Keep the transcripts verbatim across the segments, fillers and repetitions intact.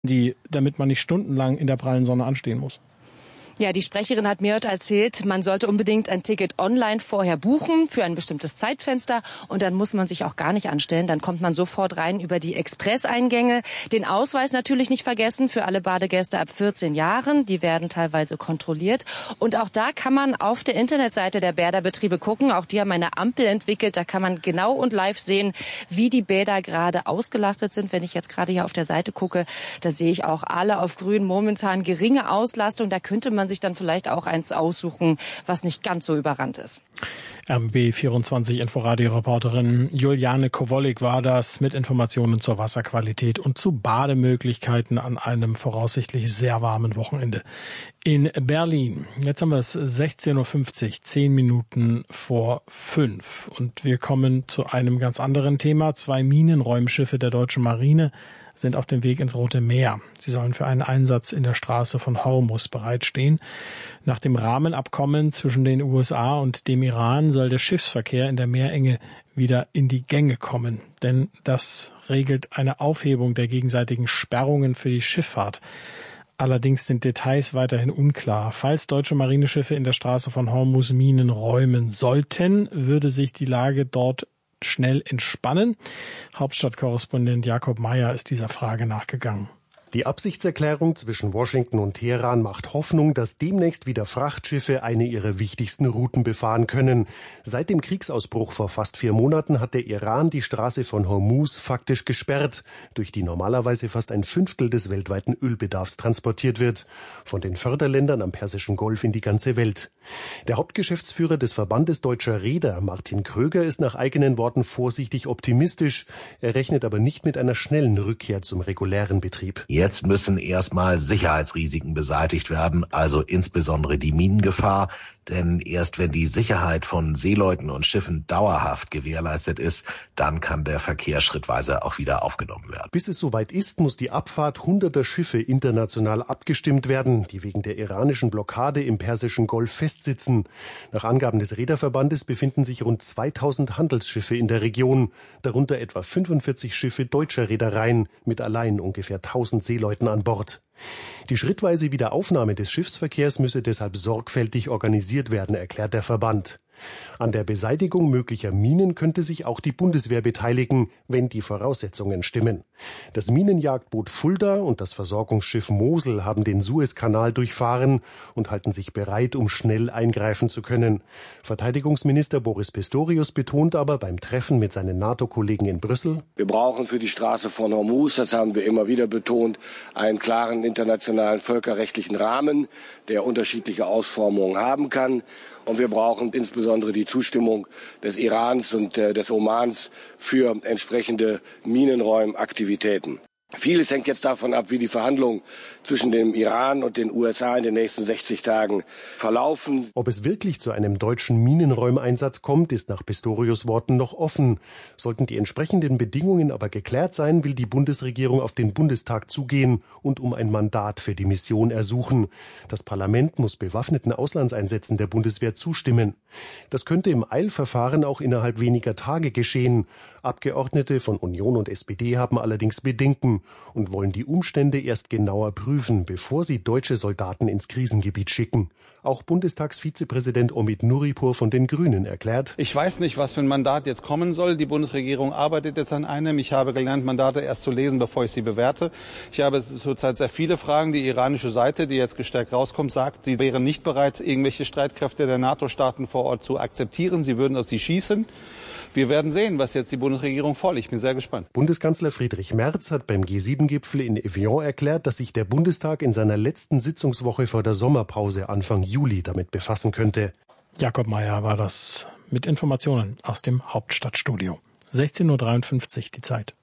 die, damit man nicht stundenlang in der prallen Sonne anstehen muss. Ja, die Sprecherin hat mir heute erzählt, man sollte unbedingt ein Ticket online vorher buchen für ein bestimmtes Zeitfenster und dann muss man sich auch gar nicht anstellen. Dann kommt man sofort rein über die Expresseingänge. Den Ausweis natürlich nicht vergessen für alle Badegäste ab vierzehn Jahren. Die werden teilweise kontrolliert. Und auch da kann man auf der Internetseite der Bäderbetriebe gucken. Auch die haben eine Ampel entwickelt. Da kann man genau und live sehen, wie die Bäder gerade ausgelastet sind. Wenn ich jetzt gerade hier auf der Seite gucke, da sehe ich auch alle auf grün. Momentan geringe Auslastung. Da könnte man sich dann vielleicht auch eins aussuchen, was nicht ganz so überrannt ist. R B vierundzwanzig Inforadio-Reporterin Juliane Kowolik war das mit Informationen zur Wasserqualität und zu Bademöglichkeiten an einem voraussichtlich sehr warmen Wochenende in Berlin. Jetzt haben wir es sechzehn Uhr fünfzig, zehn Minuten vor fünf. Und wir kommen zu einem ganz anderen Thema. Zwei Minenräumschiffe der deutschen Marine sind auf dem Weg ins Rote Meer. Sie sollen für einen Einsatz in der Straße von Hormuz bereitstehen. Nach dem Rahmenabkommen zwischen den U S A und dem Iran soll der Schiffsverkehr in der Meerenge wieder in die Gänge kommen. Denn das regelt eine Aufhebung der gegenseitigen Sperrungen für die Schifffahrt. Allerdings sind Details weiterhin unklar. Falls deutsche Marineschiffe in der Straße von Hormuz Minen räumen sollten, würde sich die Lage dort schnell entspannen. Hauptstadtkorrespondent Jakob Mayer ist dieser Frage nachgegangen. Die Absichtserklärung zwischen Washington und Teheran macht Hoffnung, dass demnächst wieder Frachtschiffe eine ihrer wichtigsten Routen befahren können. Seit dem Kriegsausbruch vor fast vier Monaten hat der Iran die Straße von Hormuz faktisch gesperrt, durch die normalerweise fast ein Fünftel des weltweiten Ölbedarfs transportiert wird, von den Förderländern am Persischen Golf in die ganze Welt. Der Hauptgeschäftsführer des Verbandes Deutscher Reeder, Martin Kröger, ist nach eigenen Worten vorsichtig optimistisch. Er rechnet aber nicht mit einer schnellen Rückkehr zum regulären Betrieb. Jetzt müssen erstmal Sicherheitsrisiken beseitigt werden, also insbesondere die Minengefahr. Denn erst wenn die Sicherheit von Seeleuten und Schiffen dauerhaft gewährleistet ist, dann kann der Verkehr schrittweise auch wieder aufgenommen werden. Bis es soweit ist, muss die Abfahrt hunderter Schiffe international abgestimmt werden, die wegen der iranischen Blockade im Persischen Golf festsitzen. Nach Angaben des Reederverbandes befinden sich rund zweitausend Handelsschiffe in der Region, darunter etwa fünfundvierzig Schiffe deutscher Reedereien mit allein ungefähr tausend Seeleuten an Bord. Die schrittweise Wiederaufnahme des Schiffsverkehrs müsse deshalb sorgfältig organisiert werden, erklärt der Verband. An der Beseitigung möglicher Minen könnte sich auch die Bundeswehr beteiligen, wenn die Voraussetzungen stimmen. Das Minenjagdboot Fulda und das Versorgungsschiff Mosel haben den Suezkanal durchfahren und halten sich bereit, um schnell eingreifen zu können. Verteidigungsminister Boris Pistorius betont aber beim Treffen mit seinen NATO-Kollegen in Brüssel: Wir brauchen für die Straße von Hormuz, das haben wir immer wieder betont, einen klaren internationalen völkerrechtlichen Rahmen, der unterschiedliche Ausformungen haben kann. Und wir brauchen insbesondere die Zustimmung des Irans und äh, des Omans für entsprechende Minenräumaktivitäten. Vieles hängt jetzt davon ab, wie die Verhandlungen zwischen dem Iran und den U S A in den nächsten sechzig Tagen verlaufen. Ob es wirklich zu einem deutschen Minenräumeinsatz kommt, ist nach Pistorius Worten noch offen. Sollten die entsprechenden Bedingungen aber geklärt sein, will die Bundesregierung auf den Bundestag zugehen und um ein Mandat für die Mission ersuchen. Das Parlament muss bewaffneten Auslandseinsätzen der Bundeswehr zustimmen. Das könnte im Eilverfahren auch innerhalb weniger Tage geschehen. Abgeordnete von Union und S P D haben allerdings Bedenken und wollen die Umstände erst genauer prüfen, bevor sie deutsche Soldaten ins Krisengebiet schicken. Auch Bundestagsvizepräsident Omid Nuripur von den Grünen erklärt: Ich weiß nicht, was für ein Mandat jetzt kommen soll. Die Bundesregierung arbeitet jetzt an einem. Ich habe gelernt, Mandate erst zu lesen, bevor ich sie bewerte. Ich habe zurzeit sehr viele Fragen. Die iranische Seite, die jetzt gestärkt rauskommt, sagt, sie wären nicht bereit, irgendwelche Streitkräfte der NATO-Staaten vor Ort zu akzeptieren. Sie würden auf sie schießen. Wir werden sehen, was jetzt die Bundesregierung vorlegt. Ich bin sehr gespannt. Bundeskanzler Friedrich Merz hat beim G sieben Gipfel in Evian erklärt, dass sich der Bundestag in seiner letzten Sitzungswoche vor der Sommerpause Anfang Juli damit befassen könnte. Jakob Mayer war das mit Informationen aus dem Hauptstadtstudio. sechzehn Uhr dreiundfünfzig die Zeit.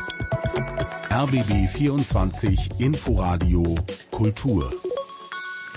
R B B vierundzwanzig Inforadio Kultur.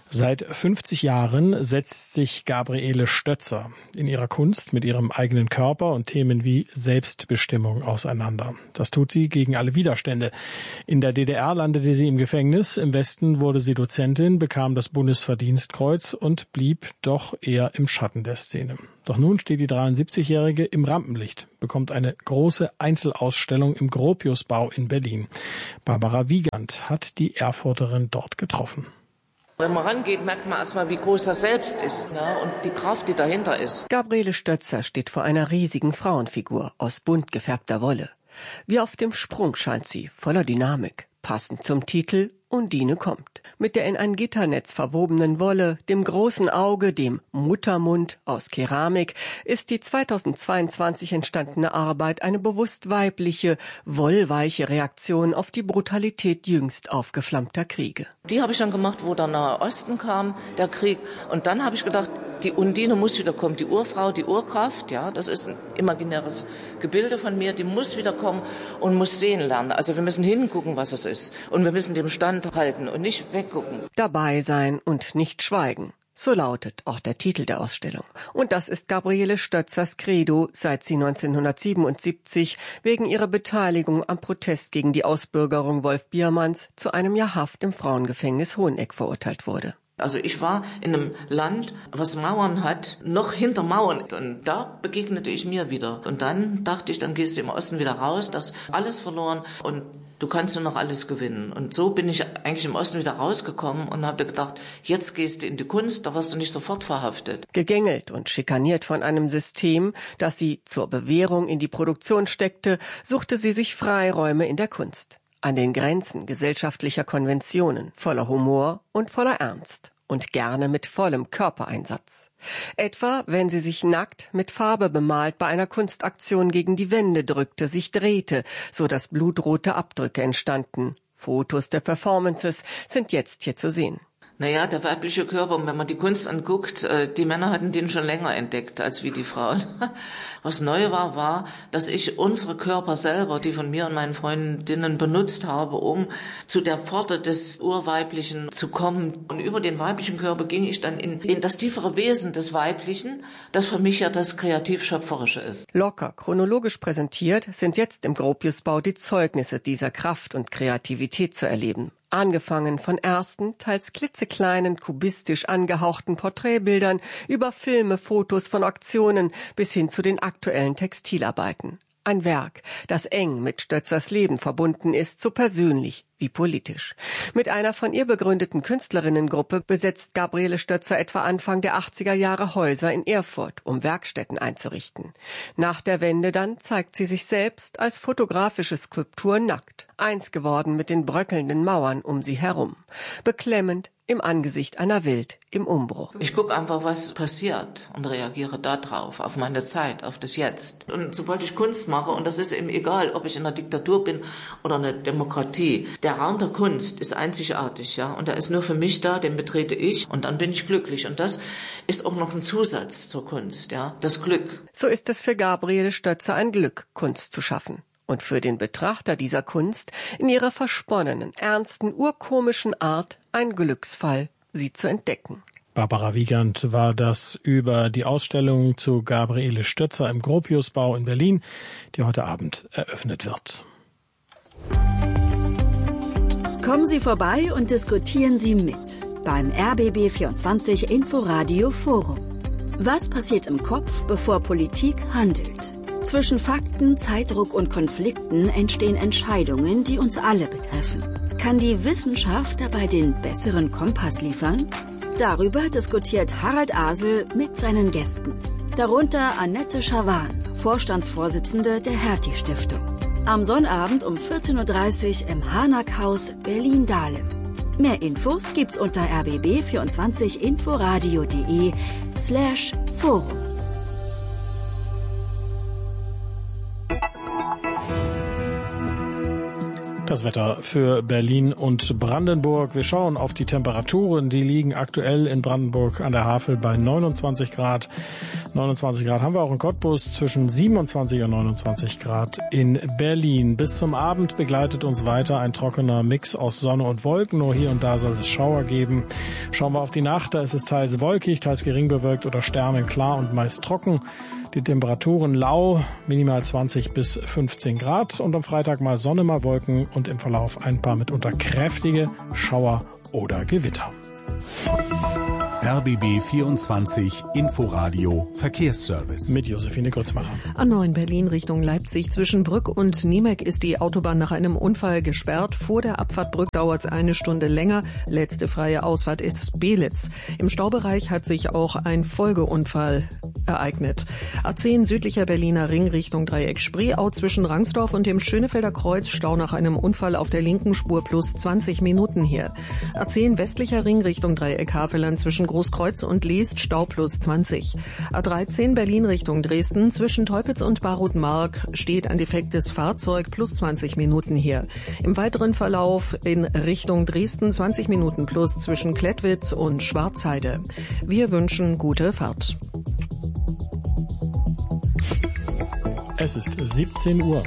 Seit fünfzig Jahren setzt sich Gabriele Stötzer in ihrer Kunst mit ihrem eigenen Körper und Themen wie Selbstbestimmung auseinander. Das tut sie gegen alle Widerstände. In der D D R landete sie im Gefängnis, im Westen wurde sie Dozentin, bekam das Bundesverdienstkreuz und blieb doch eher im Schatten der Szene. Doch nun steht die dreiundsiebzigjährige im Rampenlicht, bekommt eine große Einzelausstellung im Gropiusbau in Berlin. Barbara Wiegand hat die Erfurterin dort getroffen. Wenn man rangeht, merkt man erstmal, wie groß das Selbst ist, ne? Und die Kraft, die dahinter ist. Gabriele Stötzer steht vor einer riesigen Frauenfigur aus bunt gefärbter Wolle. Wie auf dem Sprung scheint sie, voller Dynamik. Passend zum Titel Undine kommt. Mit der in ein Gitternetz verwobenen Wolle, dem großen Auge, dem Muttermund aus Keramik, ist die zweitausendzweiundzwanzig entstandene Arbeit eine bewusst weibliche, wollweiche Reaktion auf die Brutalität jüngst aufgeflammter Kriege. Die habe ich dann gemacht, wo der Nahe Osten kam, der Krieg. Und dann habe ich gedacht, die Undine muss wiederkommen, die Urfrau, die Urkraft, ja, das ist ein imaginäres Gebilde von mir, die muss wiederkommen und muss sehen lernen. Also wir müssen hingucken, was es ist. Und wir müssen dem Stand halten und nicht weggucken. Dabei sein und nicht schweigen. So lautet auch der Titel der Ausstellung. Und das ist Gabriele Stötzers Credo, seit sie neunzehnhundertsiebenundsiebzig wegen ihrer Beteiligung am Protest gegen die Ausbürgerung Wolf Biermanns zu einem Jahr Haft im Frauengefängnis Hoheneck verurteilt wurde. Also ich war in einem Land, was Mauern hat, noch hinter Mauern. Und da begegnete ich mir wieder. Und dann dachte ich, dann gehst du im Osten wieder raus, das alles verloren und du kannst nur noch alles gewinnen. Und so bin ich eigentlich im Osten wieder rausgekommen und habe gedacht, jetzt gehst du in die Kunst, da wirst du nicht sofort verhaftet. Gegängelt und schikaniert von einem System, das sie zur Bewährung in die Produktion steckte, suchte sie sich Freiräume in der Kunst. An den Grenzen gesellschaftlicher Konventionen, voller Humor und voller Ernst und gerne mit vollem Körpereinsatz. Etwa, wenn sie sich nackt mit Farbe bemalt bei einer Kunstaktion gegen die Wände drückte, sich drehte, so dass blutrote Abdrücke entstanden. Fotos der Performances sind jetzt hier zu sehen. Naja, der weibliche Körper, wenn man die Kunst anguckt, die Männer hatten den schon länger entdeckt als wie die Frauen. Was neu war, war, dass ich unsere Körper selber, die von mir und meinen Freundinnen benutzt habe, um zu der Pforte des Urweiblichen zu kommen. Und über den weiblichen Körper ging ich dann in, in das tiefere Wesen des Weiblichen, das für mich ja das Kreativ-Schöpferische ist. Locker, chronologisch präsentiert, sind jetzt im Gropiusbau die Zeugnisse dieser Kraft und Kreativität zu erleben. Angefangen von ersten, teils klitzekleinen, kubistisch angehauchten Porträtbildern über Filme, Fotos von Auktionen bis hin zu den aktuellen Textilarbeiten. Ein Werk, das eng mit Stötzers Leben verbunden ist, so persönlich wie politisch. Mit einer von ihr begründeten Künstlerinnengruppe besetzt Gabriele Stötzer etwa Anfang der achtziger Jahre Häuser in Erfurt, um Werkstätten einzurichten. Nach der Wende dann zeigt sie sich selbst als fotografische Skulptur nackt, eins geworden mit den bröckelnden Mauern um sie herum. Beklemmend im Angesicht einer Welt im Umbruch. Ich gucke einfach, was passiert und reagiere darauf, auf meine Zeit, auf das Jetzt. Und sobald ich Kunst mache, und das ist eben egal, ob ich in einer Diktatur bin oder einer Demokratie, der Raum der Kunst ist einzigartig, ja, und der ist nur für mich da, den betrete ich und dann bin ich glücklich. Und das ist auch noch ein Zusatz zur Kunst, ja, das Glück. So ist es für Gabriele Stötzer ein Glück, Kunst zu schaffen. Und für den Betrachter dieser Kunst in ihrer versponnenen, ernsten, urkomischen Art ein Glücksfall, sie zu entdecken. Barbara Wiegand war das über die Ausstellung zu Gabriele Stötzer im Gropiusbau in Berlin, die heute Abend eröffnet wird. Kommen Sie vorbei und diskutieren Sie mit beim R B B vierundzwanzig Inforadio Forum. Was passiert im Kopf, bevor Politik handelt? Zwischen Fakten, Zeitdruck und Konflikten entstehen Entscheidungen, die uns alle betreffen. Kann die Wissenschaft dabei den besseren Kompass liefern? Darüber diskutiert Harald Asel mit seinen Gästen. Darunter Annette Schawan, Vorstandsvorsitzende der Hertie-Stiftung. Am Sonnabend um vierzehn Uhr dreißig im Harnack-Haus Berlin-Dahlem. Mehr Infos gibt's unter r b b vierundzwanzig inforadio punkt de slash forum. Das Wetter für Berlin und Brandenburg. Wir schauen auf die Temperaturen. Die liegen aktuell in Brandenburg an der Havel bei neunundzwanzig Grad. neunundzwanzig Grad haben wir auch in Cottbus, zwischen siebenundzwanzig und neunundzwanzig Grad in Berlin. Bis zum Abend begleitet uns weiter ein trockener Mix aus Sonne und Wolken. Nur hier und da soll es Schauer geben. Schauen wir auf die Nacht. Da ist es teils wolkig, teils gering bewölkt oder sternenklar und meist trocken. Die Temperaturen lau, minimal zwanzig bis fünfzehn Grad und am Freitag mal Sonne, mal Wolken und im Verlauf ein paar mitunter kräftige Schauer oder Gewitter. R B B vierundzwanzig Inforadio Verkehrsservice. Mit Josephine Grützmacher. A neun Berlin Richtung Leipzig zwischen Brück und Niemek ist die Autobahn nach einem Unfall gesperrt. Vor der Abfahrt Brück dauert es eine Stunde länger. Letzte freie Ausfahrt ist Belitz. Im Staubereich hat sich auch ein Folgeunfall ereignet. A zehn südlicher Berliner Ring Richtung Dreieck Spreeau zwischen Rangsdorf und dem Schönefelder Kreuz Stau nach einem Unfall auf der linken Spur plus zwanzig Minuten hier. A zehn westlicher Ring Richtung Dreieck Havelland zwischen Großkreuz und Liest Stau plus zwanzig. A dreizehn Berlin Richtung Dresden zwischen Teupitz und Barutmark steht ein defektes Fahrzeug plus zwanzig Minuten hier. Im weiteren Verlauf in Richtung Dresden zwanzig Minuten plus zwischen Klettwitz und Schwarzheide. Wir wünschen gute Fahrt. Es ist siebzehn Uhr.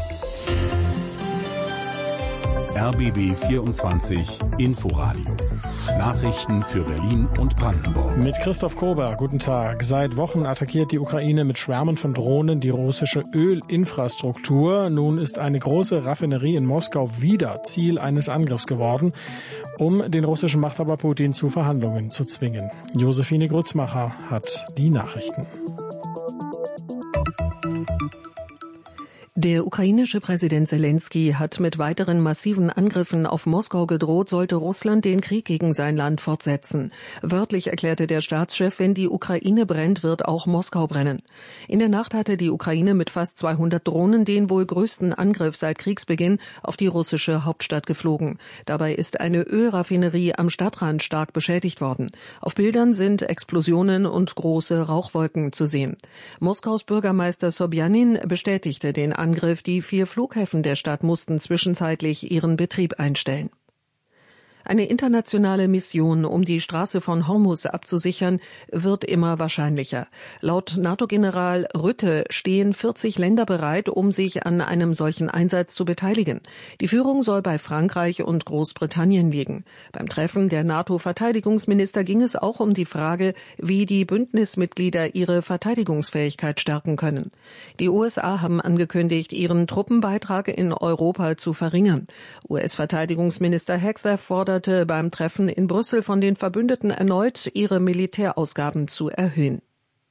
R B B vierundzwanzig Inforadio. Nachrichten für Berlin und Brandenburg. Mit Christoph Kober, guten Tag. Seit Wochen attackiert die Ukraine mit Schwärmen von Drohnen die russische Ölinfrastruktur. Nun ist eine große Raffinerie in Moskau wieder Ziel eines Angriffs geworden, um den russischen Machthaber Putin zu Verhandlungen zu zwingen. Josephine Grützmacher hat die Nachrichten. Der ukrainische Präsident Selensky hat mit weiteren massiven Angriffen auf Moskau gedroht, sollte Russland den Krieg gegen sein Land fortsetzen. Wörtlich erklärte der Staatschef, wenn die Ukraine brennt, wird auch Moskau brennen. In der Nacht hatte die Ukraine mit fast zweihundert Drohnen den wohl größten Angriff seit Kriegsbeginn auf die russische Hauptstadt geflogen. Dabei ist eine Ölraffinerie am Stadtrand stark beschädigt worden. Auf Bildern sind Explosionen und große Rauchwolken zu sehen. Moskaus Bürgermeister Sobjanin bestätigte den Angriff. Die vier Flughäfen der Stadt mussten zwischenzeitlich ihren Betrieb einstellen. Eine internationale Mission, um die Straße von Hormuz abzusichern, wird immer wahrscheinlicher. Laut NATO-General Rutte stehen vierzig Länder bereit, um sich an einem solchen Einsatz zu beteiligen. Die Führung soll bei Frankreich und Großbritannien liegen. Beim Treffen der NATO-Verteidigungsminister ging es auch um die Frage, wie die Bündnismitglieder ihre Verteidigungsfähigkeit stärken können. Die U S A haben angekündigt, ihren Truppenbeitrag in Europa zu verringern. U S-Verteidigungsminister Hegseth fordert beim Treffen in Brüssel von den Verbündeten erneut, ihre Militärausgaben zu erhöhen.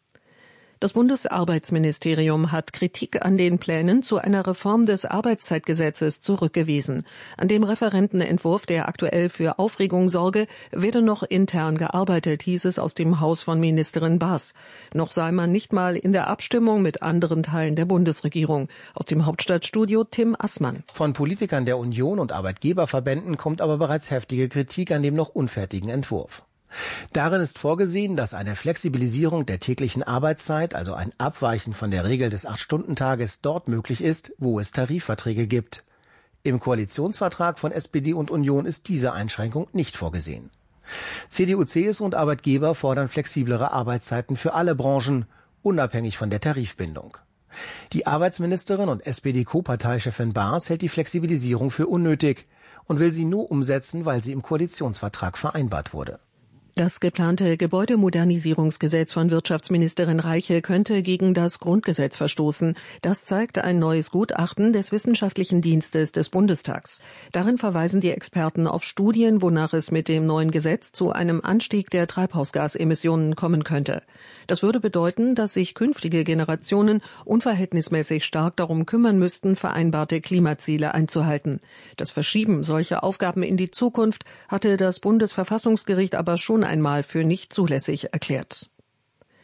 Das Bundesarbeitsministerium hat Kritik an den Plänen zu einer Reform des Arbeitszeitgesetzes zurückgewiesen. An dem Referentenentwurf, der aktuell für Aufregung sorge, werde noch intern gearbeitet, hieß es aus dem Haus von Ministerin Baas. Noch sei man nicht mal in der Abstimmung mit anderen Teilen der Bundesregierung. Aus dem Hauptstadtstudio Tim Assmann. Von Politikern der Union und Arbeitgeberverbänden kommt aber bereits heftige Kritik an dem noch unfertigen Entwurf. Darin ist vorgesehen, dass eine Flexibilisierung der täglichen Arbeitszeit, also ein Abweichen von der Regel des acht-Stunden-Tages, dort möglich ist, wo es Tarifverträge gibt. Im Koalitionsvertrag von S P D und Union ist diese Einschränkung nicht vorgesehen. C D U, C S U und Arbeitgeber fordern flexiblere Arbeitszeiten für alle Branchen, unabhängig von der Tarifbindung. Die Arbeitsministerin und S P D-Co-Parteichefin Baas hält die Flexibilisierung für unnötig und will sie nur umsetzen, weil sie im Koalitionsvertrag vereinbart wurde. Das geplante Gebäudemodernisierungsgesetz von Wirtschaftsministerin Reiche könnte gegen das Grundgesetz verstoßen. Das zeigt ein neues Gutachten des Wissenschaftlichen Dienstes des Bundestags. Darin verweisen die Experten auf Studien, wonach es mit dem neuen Gesetz zu einem Anstieg der Treibhausgasemissionen kommen könnte. Das würde bedeuten, dass sich künftige Generationen unverhältnismäßig stark darum kümmern müssten, vereinbarte Klimaziele einzuhalten. Das Verschieben solcher Aufgaben in die Zukunft hatte das Bundesverfassungsgericht aber schon einmal für nicht zulässig erklärt.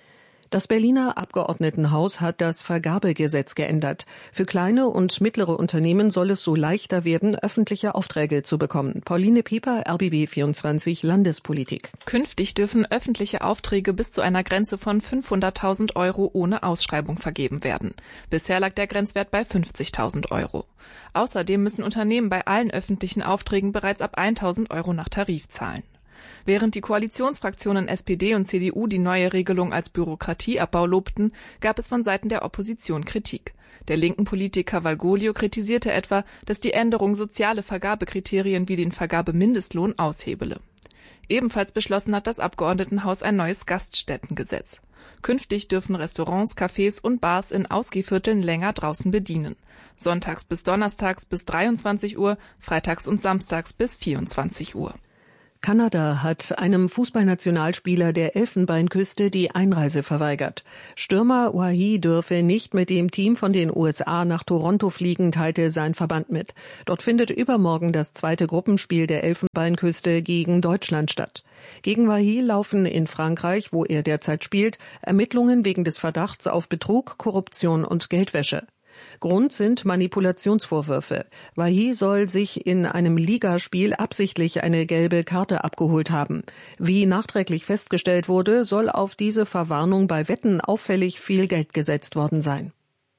Das Berliner Abgeordnetenhaus hat das Vergabegesetz geändert. Für kleine und mittlere Unternehmen soll es so leichter werden, öffentliche Aufträge zu bekommen. Pauline Pieper, R B B vierundzwanzig Landespolitik. Künftig dürfen öffentliche Aufträge bis zu einer Grenze von fünfhunderttausend Euro ohne Ausschreibung vergeben werden. Bisher lag der Grenzwert bei fünfzigtausend Euro. Außerdem müssen Unternehmen bei allen öffentlichen Aufträgen bereits ab tausend Euro nach Tarif zahlen. Während die Koalitionsfraktionen S P D und C D U die neue Regelung als Bürokratieabbau lobten, gab es von Seiten der Opposition Kritik. Der linken Politiker Valgoglio kritisierte etwa, dass die Änderung soziale Vergabekriterien wie den Vergabemindestlohn aushebele. Ebenfalls beschlossen hat das Abgeordnetenhaus ein neues Gaststättengesetz. Künftig dürfen Restaurants, Cafés und Bars in Ausgehvierteln länger draußen bedienen. Sonntags bis donnerstags bis dreiundzwanzig Uhr, freitags und samstags bis vierundzwanzig Uhr. Kanada hat einem Fußballnationalspieler der Elfenbeinküste die Einreise verweigert. Stürmer Wahi dürfe nicht mit dem Team von den U S A nach Toronto fliegen, teilte sein Verband mit. Dort findet übermorgen das zweite Gruppenspiel der Elfenbeinküste gegen Deutschland statt. Gegen Wahi laufen in Frankreich, wo er derzeit spielt, Ermittlungen wegen des Verdachts auf Betrug, Korruption und Geldwäsche. Grund sind Manipulationsvorwürfe. Wahi soll sich in einem Ligaspiel absichtlich eine gelbe Karte abgeholt haben. Wie nachträglich festgestellt wurde, soll auf diese Verwarnung bei Wetten auffällig viel Geld gesetzt worden sein.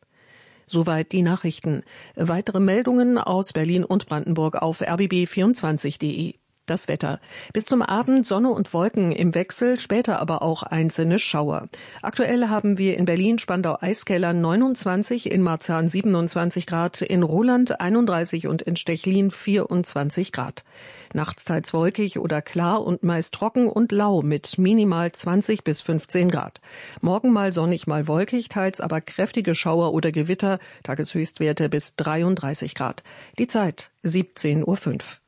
Soweit die Nachrichten. Weitere Meldungen aus Berlin und Brandenburg auf r b b vierundzwanzig punkt de. Das Wetter. Bis zum Abend Sonne und Wolken im Wechsel, später aber auch einzelne Schauer. Aktuell haben wir in Berlin Spandau-Eiskeller neunundzwanzig, in Marzahn siebenundzwanzig Grad, in Roland einunddreißig und in Stechlin vierundzwanzig Grad. Nachts teils wolkig oder klar und meist trocken und lau mit minimal zwanzig bis fünfzehn Grad. Morgen mal sonnig, mal wolkig, teils aber kräftige Schauer oder Gewitter, Tageshöchstwerte bis dreiunddreißig Grad. Die Zeit siebzehn Uhr fünf.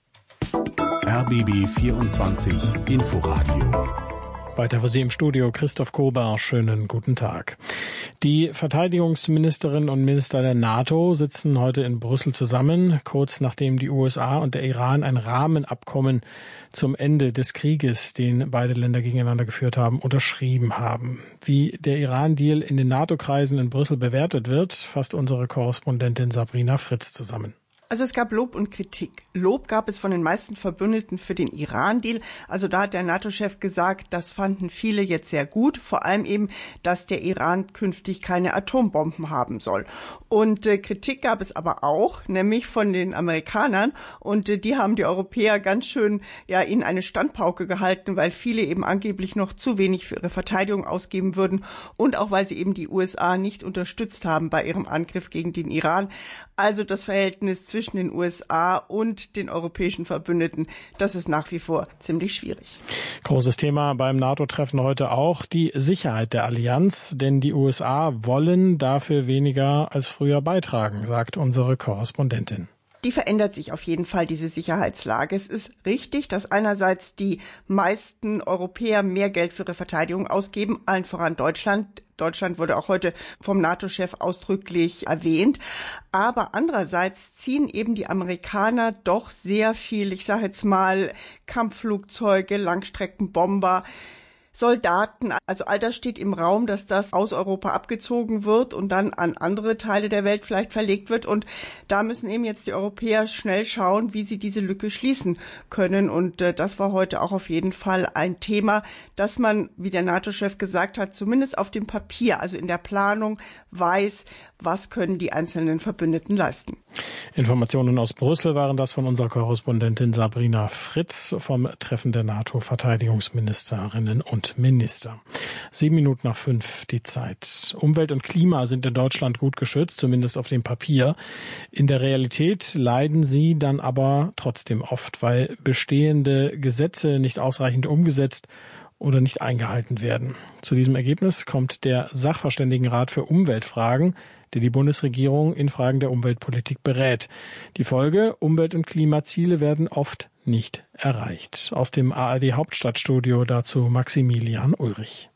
R B B vierundzwanzig Inforadio. Weiter für Sie im Studio Christoph Kober. Schönen guten Tag. Die Verteidigungsministerinnen und Minister der NATO sitzen heute in Brüssel zusammen, kurz nachdem die U S A und der Iran ein Rahmenabkommen zum Ende des Krieges, den beide Länder gegeneinander geführt haben, unterschrieben haben. Wie der Iran-Deal in den NATO-Kreisen in Brüssel bewertet wird, fasst unsere Korrespondentin Sabrina Fritz zusammen. Also es gab Lob und Kritik. Lob gab es von den meisten Verbündeten für den Iran-Deal. Also da hat der NATO-Chef gesagt, das fanden viele jetzt sehr gut. Vor allem eben, dass der Iran künftig keine Atombomben haben soll. Und äh, Kritik gab es aber auch, nämlich von den Amerikanern. Und äh, die haben die Europäer ganz schön ja ihnen eine Standpauke gehalten, weil viele eben angeblich noch zu wenig für ihre Verteidigung ausgeben würden. Und auch weil sie eben die U S A nicht unterstützt haben bei ihrem Angriff gegen den Iran. Also das Verhältnis zwischen zwischen den U S A und den europäischen Verbündeten, das ist nach wie vor ziemlich schwierig. Großes Thema beim NATO-Treffen heute auch die Sicherheit der Allianz, denn die U S A wollen dafür weniger als früher beitragen, sagt unsere Korrespondentin. Die verändert sich auf jeden Fall, diese Sicherheitslage. Es ist richtig, dass einerseits die meisten Europäer mehr Geld für ihre Verteidigung ausgeben, allen voran Deutschland. Deutschland wurde auch heute vom NATO-Chef ausdrücklich erwähnt. Aber andererseits ziehen eben die Amerikaner doch sehr viel, ich sage jetzt mal, Kampfflugzeuge, Langstreckenbomber, Soldaten, also all das steht im Raum, dass das aus Europa abgezogen wird und dann an andere Teile der Welt vielleicht verlegt wird. Und da müssen eben jetzt die Europäer schnell schauen, wie sie diese Lücke schließen können. Und äh, das war heute auch auf jeden Fall ein Thema, dass man, wie der NATO-Chef gesagt hat, zumindest auf dem Papier, also in der Planung, weiß, was können die einzelnen Verbündeten leisten. Informationen aus Brüssel waren das von unserer Korrespondentin Sabrina Fritz vom Treffen der NATO-Verteidigungsministerinnen und Minister. Sieben Minuten nach fünf die Zeit. Umwelt und Klima sind in Deutschland gut geschützt, zumindest auf dem Papier. In der Realität leiden sie dann aber trotzdem oft, weil bestehende Gesetze nicht ausreichend umgesetzt oder nicht eingehalten werden. Zu diesem Ergebnis kommt der Sachverständigenrat für Umweltfragen, der die Bundesregierung in Fragen der Umweltpolitik berät. Die Folge: Umwelt- und Klimaziele werden oft nicht erreicht. Aus dem A R D Hauptstadtstudio dazu Maximilian Ulrich.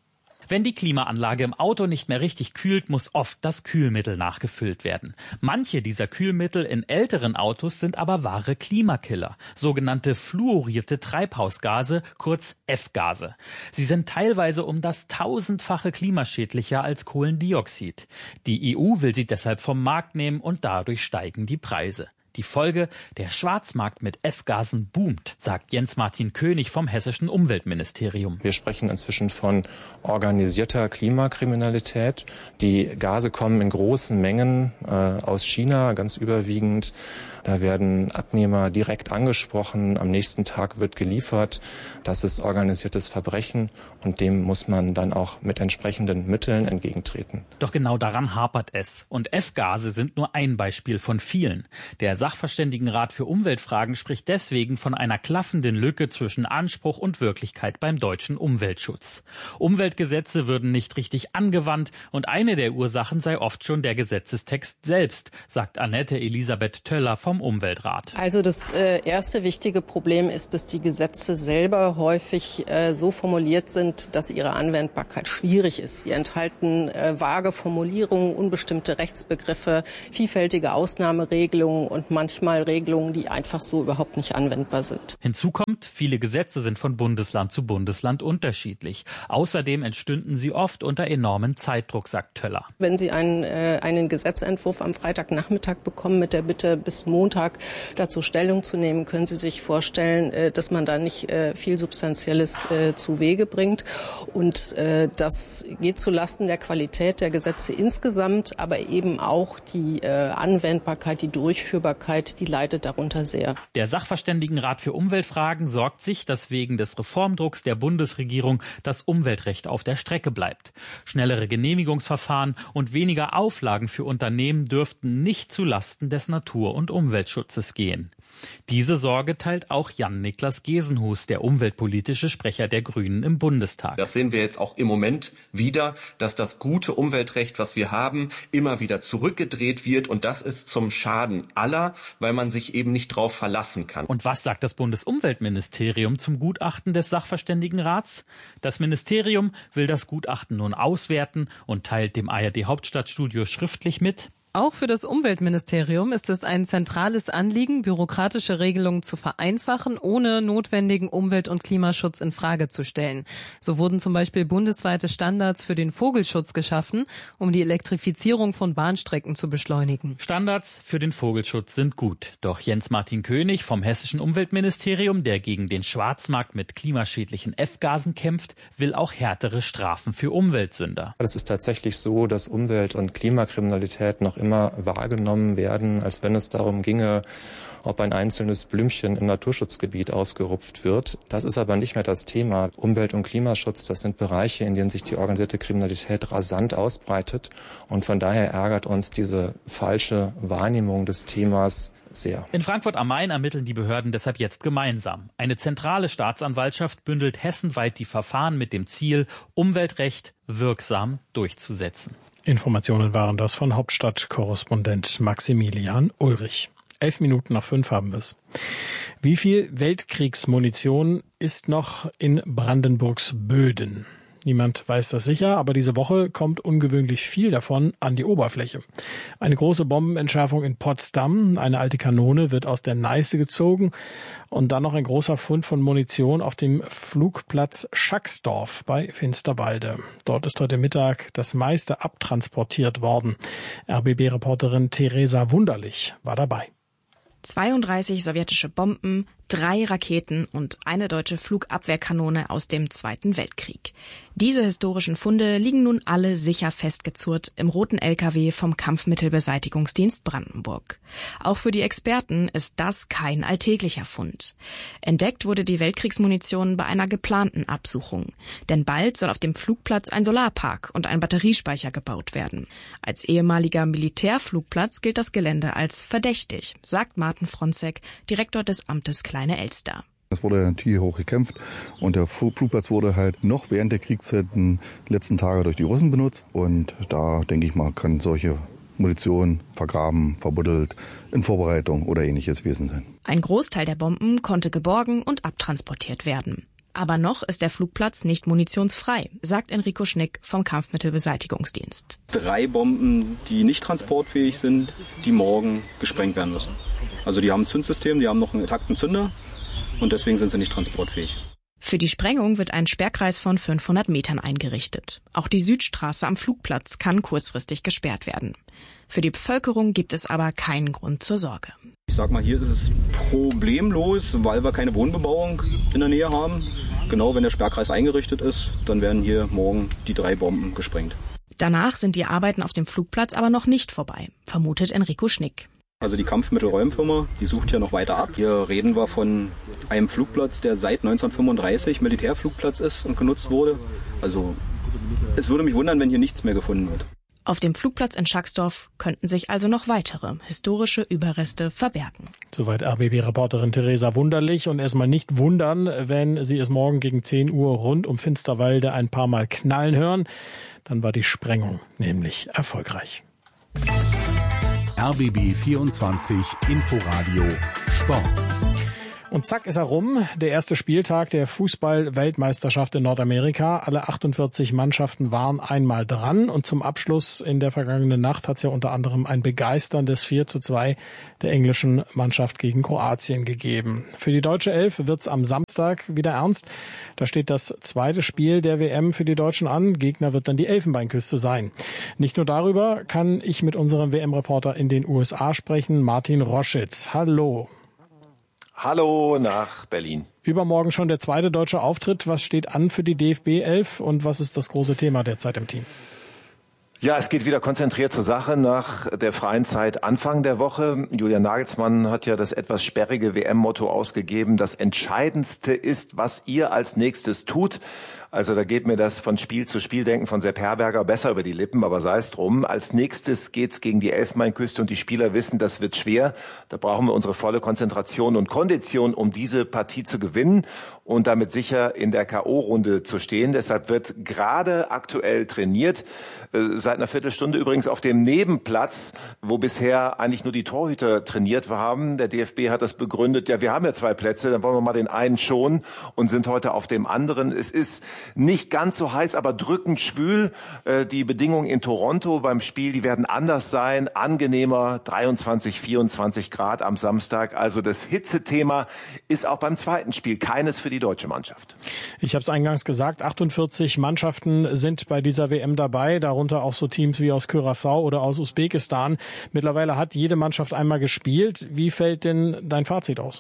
Wenn die Klimaanlage im Auto nicht mehr richtig kühlt, muss oft das Kühlmittel nachgefüllt werden. Manche dieser Kühlmittel in älteren Autos sind aber wahre Klimakiller, sogenannte fluorierte Treibhausgase, kurz F-Gase. Sie sind teilweise um das tausendfache klimaschädlicher als Kohlendioxid. Die E U will sie deshalb vom Markt nehmen und dadurch steigen die Preise. Die Folge, der Schwarzmarkt mit F-Gasen boomt, sagt Jens-Martin König vom hessischen Umweltministerium. Wir sprechen inzwischen von organisierter Klimakriminalität. Die Gase kommen in großen Mengen äh, aus China, ganz überwiegend. Da werden Abnehmer direkt angesprochen, am nächsten Tag wird geliefert. Das ist organisiertes Verbrechen und dem muss man dann auch mit entsprechenden Mitteln entgegentreten. Doch genau daran hapert es. Und F-Gase sind nur ein Beispiel von vielen. Der Sachverständigenrat für Umweltfragen spricht deswegen von einer klaffenden Lücke zwischen Anspruch und Wirklichkeit beim deutschen Umweltschutz. Umweltgesetze würden nicht richtig angewandt und eine der Ursachen sei oft schon der Gesetzestext selbst, sagt Annette Elisabeth Töller vom Umweltrat. Also das äh, erste wichtige Problem ist, dass die Gesetze selber häufig äh, so formuliert sind, dass ihre Anwendbarkeit schwierig ist. Sie enthalten äh, vage Formulierungen, unbestimmte Rechtsbegriffe, vielfältige Ausnahmeregelungen und manchmal Regelungen, die einfach so überhaupt nicht anwendbar sind. Hinzu kommt, viele Gesetze sind von Bundesland zu Bundesland unterschiedlich. Außerdem entstünden sie oft unter enormem Zeitdruck, sagt Töller. Wenn Sie einen, äh, einen Gesetzentwurf am Freitagnachmittag bekommen mit der Bitte, bis Montag dazu Stellung zu nehmen, können Sie sich vorstellen, äh, dass man da nicht äh, viel Substanzielles äh, zu Wege bringt. Und äh, das geht zulasten der Qualität der Gesetze insgesamt, aber eben auch die äh, Anwendbarkeit, die Durchführbarkeit, die leidet darunter sehr. Der Sachverständigenrat für Umweltfragen sorgt sich, dass wegen des Reformdrucks der Bundesregierung das Umweltrecht auf der Strecke bleibt. Schnellere Genehmigungsverfahren und weniger Auflagen für Unternehmen dürften nicht zulasten des Natur- und Umweltschutzes gehen. Diese Sorge teilt auch Jan-Niklas Gesenhus, der umweltpolitische Sprecher der Grünen im Bundestag. Das sehen wir jetzt auch im Moment wieder, dass das gute Umweltrecht, was wir haben, immer wieder zurückgedreht wird. Und das ist zum Schaden aller, weil man sich eben nicht drauf verlassen kann. Und was sagt das Bundesumweltministerium zum Gutachten des Sachverständigenrats? Das Ministerium will das Gutachten nun auswerten und teilt dem A R D-Hauptstadtstudio schriftlich mit: Auch für das Umweltministerium ist es ein zentrales Anliegen, bürokratische Regelungen zu vereinfachen, ohne notwendigen Umwelt- und Klimaschutz in Frage zu stellen. So wurden zum Beispiel bundesweite Standards für den Vogelschutz geschaffen, um die Elektrifizierung von Bahnstrecken zu beschleunigen. Standards für den Vogelschutz sind gut. Doch Jens-Martin König vom hessischen Umweltministerium, der gegen den Schwarzmarkt mit klimaschädlichen F-Gasen kämpft, will auch härtere Strafen für Umweltsünder. Es ist tatsächlich so, dass Umwelt- und Klimakriminalität noch immer wahrgenommen werden, als wenn es darum ginge, ob ein einzelnes Blümchen im Naturschutzgebiet ausgerupft wird. Das ist aber nicht mehr das Thema. Umwelt- und Klimaschutz, das sind Bereiche, in denen sich die organisierte Kriminalität rasant ausbreitet. Und von daher ärgert uns diese falsche Wahrnehmung des Themas sehr. In Frankfurt am Main ermitteln die Behörden deshalb jetzt gemeinsam. Eine zentrale Staatsanwaltschaft bündelt hessenweit die Verfahren mit dem Ziel, Umweltrecht wirksam durchzusetzen. Informationen waren das von Hauptstadtkorrespondent Maximilian Ulrich. Elf Minuten nach fünf haben wir es. Wie viel Weltkriegsmunition ist noch in Brandenburgs Böden? Niemand weiß das sicher, aber diese Woche kommt ungewöhnlich viel davon an die Oberfläche. Eine große Bombenentschärfung in Potsdam, eine alte Kanone wird aus der Neiße gezogen und dann noch ein großer Fund von Munition auf dem Flugplatz Schacksdorf bei Finsterwalde. Dort ist heute Mittag das meiste abtransportiert worden. R B B-Reporterin Theresa Wunderlich war dabei. zweiunddreißig sowjetische Bomben, drei Raketen und eine deutsche Flugabwehrkanone aus dem Zweiten Weltkrieg. Diese historischen Funde liegen nun alle sicher festgezurrt im roten L K W vom Kampfmittelbeseitigungsdienst Brandenburg. Auch für die Experten ist das kein alltäglicher Fund. Entdeckt wurde die Weltkriegsmunition bei einer geplanten Absuchung. Denn bald soll auf dem Flugplatz ein Solarpark und ein Batteriespeicher gebaut werden. Als ehemaliger Militärflugplatz gilt das Gelände als verdächtig, sagt Martin Fronzek, Direktor des Amtes Kleine Elster. Es wurde natürlich hoch gekämpft und der Flugplatz wurde halt noch während der Kriegszeiten letzten Tage durch die Russen benutzt. Und da, denke ich mal, kann solche Munition vergraben, verbuddelt, in Vorbereitung oder ähnliches gewesen sein. Ein Großteil der Bomben konnte geborgen und abtransportiert werden. Aber noch ist der Flugplatz nicht munitionsfrei, sagt Enrico Schnick vom Kampfmittelbeseitigungsdienst. Drei Bomben, die nicht transportfähig sind, die morgen gesprengt werden müssen. Also die haben ein Zündsystem, die haben noch einen intakten Zünder und deswegen sind sie nicht transportfähig. Für die Sprengung wird ein Sperrkreis von fünfhundert Metern eingerichtet. Auch die Südstraße am Flugplatz kann kurzfristig gesperrt werden. Für die Bevölkerung gibt es aber keinen Grund zur Sorge. Ich sag mal, hier ist es problemlos, weil wir keine Wohnbebauung in der Nähe haben. Genau, wenn der Sperrkreis eingerichtet ist, dann werden hier morgen die drei Bomben gesprengt. Danach sind die Arbeiten auf dem Flugplatz aber noch nicht vorbei, vermutet Enrico Schnick. Also die Kampfmittelräumfirma, die sucht hier noch weiter ab. Hier reden wir von einem Flugplatz, der seit neunzehnhundertfünfunddreißig Militärflugplatz ist und genutzt wurde. Also es würde mich wundern, wenn hier nichts mehr gefunden wird. Auf dem Flugplatz in Schacksdorf könnten sich also noch weitere historische Überreste verbergen. Soweit R B B-Reporterin Theresa Wunderlich. Und erstmal nicht wundern, wenn Sie es morgen gegen zehn Uhr rund um Finsterwalde ein paar Mal knallen hören. Dann war die Sprengung nämlich erfolgreich. R B B vierundzwanzig Inforadio Sport. Und zack ist er rum, der erste Spieltag der Fußball-Weltmeisterschaft in Nordamerika. Alle achtundvierzig Mannschaften waren einmal dran und zum Abschluss in der vergangenen Nacht hat es ja unter anderem ein begeisterndes vier zu zwei der englischen Mannschaft gegen Kroatien gegeben. Für die deutsche Elf wird's am Samstag wieder ernst. Da steht das zweite Spiel der W M für die Deutschen an. Gegner wird dann die Elfenbeinküste sein. Nicht nur darüber kann ich mit unserem W M-Reporter in den U S A sprechen, Martin Roschitz. Hallo. Hallo nach Berlin. Übermorgen schon der zweite deutsche Auftritt. Was steht an für die D F B elf und was ist das große Thema derzeit im Team? Ja, es geht wieder konzentriert zur Sache nach der freien Zeit Anfang der Woche. Julian Nagelsmann hat ja das etwas sperrige W M-Motto ausgegeben. Das Entscheidendste ist, was ihr als nächstes tut. Also da geht mir das von Spiel zu Spiel denken von Sepp Herberger besser über die Lippen, aber sei es drum. Als nächstes geht's gegen die Elfenbeinküste und die Spieler wissen, das wird schwer. Da brauchen wir unsere volle Konzentration und Kondition, um diese Partie zu gewinnen und damit sicher in der K O-Runde zu stehen. Deshalb wird gerade aktuell trainiert. Seit einer Viertelstunde übrigens auf dem Nebenplatz, wo bisher eigentlich nur die Torhüter trainiert haben. Der D F B hat das begründet, ja, wir haben ja zwei Plätze, dann wollen wir mal den einen schonen und sind heute auf dem anderen. Es ist nicht ganz so heiß, aber drückend schwül. Die Bedingungen in Toronto beim Spiel, die werden anders sein, angenehmer, dreiundzwanzig, vierundzwanzig Grad am Samstag. Also das Hitzethema ist auch beim zweiten Spiel keines für die deutsche Mannschaft. Ich habe es eingangs gesagt, achtundvierzig Mannschaften sind bei dieser W M dabei, darunter auch so Teams wie aus Curaçao oder aus Usbekistan. Mittlerweile hat jede Mannschaft einmal gespielt. Wie fällt denn dein Fazit aus?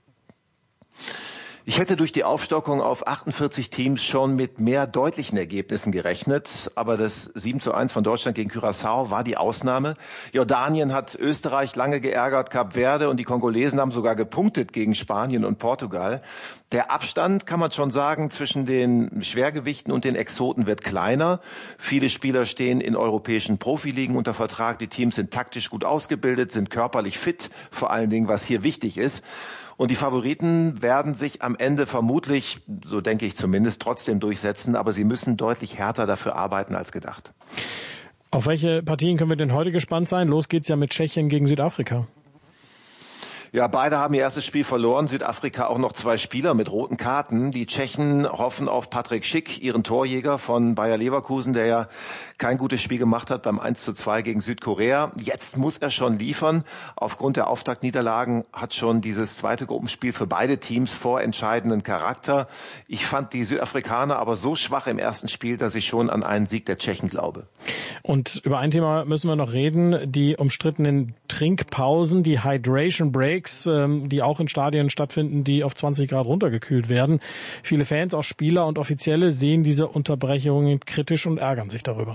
Ich hätte durch die Aufstockung auf achtundvierzig Teams schon mit mehr deutlichen Ergebnissen gerechnet, aber das sieben zu eins von Deutschland gegen Curaçao war die Ausnahme. Jordanien hat Österreich lange geärgert, Kap Verde und die Kongolesen haben sogar gepunktet gegen Spanien und Portugal. Der Abstand, kann man schon sagen, zwischen den Schwergewichten und den Exoten wird kleiner. Viele Spieler stehen in europäischen Profiligen unter Vertrag. Die Teams sind taktisch gut ausgebildet, sind körperlich fit, vor allen Dingen, was hier wichtig ist. Und die Favoriten werden sich am Ende vermutlich, so denke ich zumindest, trotzdem durchsetzen. Aber sie müssen deutlich härter dafür arbeiten als gedacht. Auf welche Partien können wir denn heute gespannt sein? Los geht's ja mit Tschechien gegen Südafrika. Ja, beide haben ihr erstes Spiel verloren. Südafrika auch noch zwei Spieler mit roten Karten. Die Tschechen hoffen auf Patrick Schick, ihren Torjäger von Bayer Leverkusen, der ja kein gutes Spiel gemacht hat beim eins zu zwei gegen Südkorea. Jetzt muss er schon liefern. Aufgrund der Auftaktniederlagen hat schon dieses zweite Gruppenspiel für beide Teams vorentscheidenden Charakter. Ich fand die Südafrikaner aber so schwach im ersten Spiel, dass ich schon an einen Sieg der Tschechen glaube. Und über ein Thema müssen wir noch reden. Die umstrittenen Trinkpausen, die Hydration Breaks, die auch in Stadien stattfinden, die auf zwanzig Grad runtergekühlt werden. Viele Fans, auch Spieler und Offizielle sehen diese Unterbrechungen kritisch und ärgern sich darüber.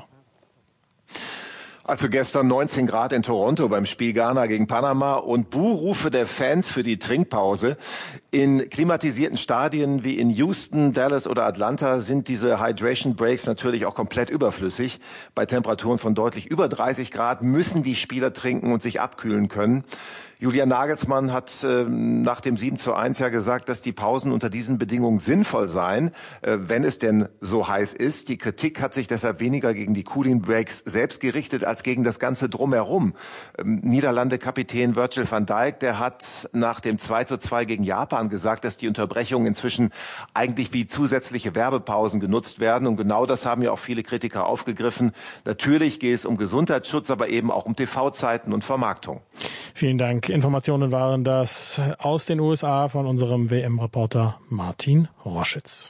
Also gestern neunzehn Grad in Toronto beim Spiel Ghana gegen Panama und Buhrufe der Fans für die Trinkpause. In klimatisierten Stadien wie in Houston, Dallas oder Atlanta sind diese Hydration Breaks natürlich auch komplett überflüssig. Bei Temperaturen von deutlich über dreißig Grad müssen die Spieler trinken und sich abkühlen können. Julian Nagelsmann hat äh, nach dem sieben zu eins ja gesagt, dass die Pausen unter diesen Bedingungen sinnvoll seien, äh, wenn es denn so heiß ist. Die Kritik hat sich deshalb weniger gegen die Cooling Breaks selbst gerichtet, als gegen das Ganze drumherum. Ähm, Niederlande-Kapitän Virgil van Dijk, der hat nach dem zwei zu zwei gegen Japan gesagt, dass die Unterbrechungen inzwischen eigentlich wie zusätzliche Werbepausen genutzt werden. Und genau das haben ja auch viele Kritiker aufgegriffen. Natürlich geht es um Gesundheitsschutz, aber eben auch um T V-Zeiten und Vermarktung. Vielen Dank. Informationen waren das aus den U S A von unserem W M-Reporter Martin Roschitz.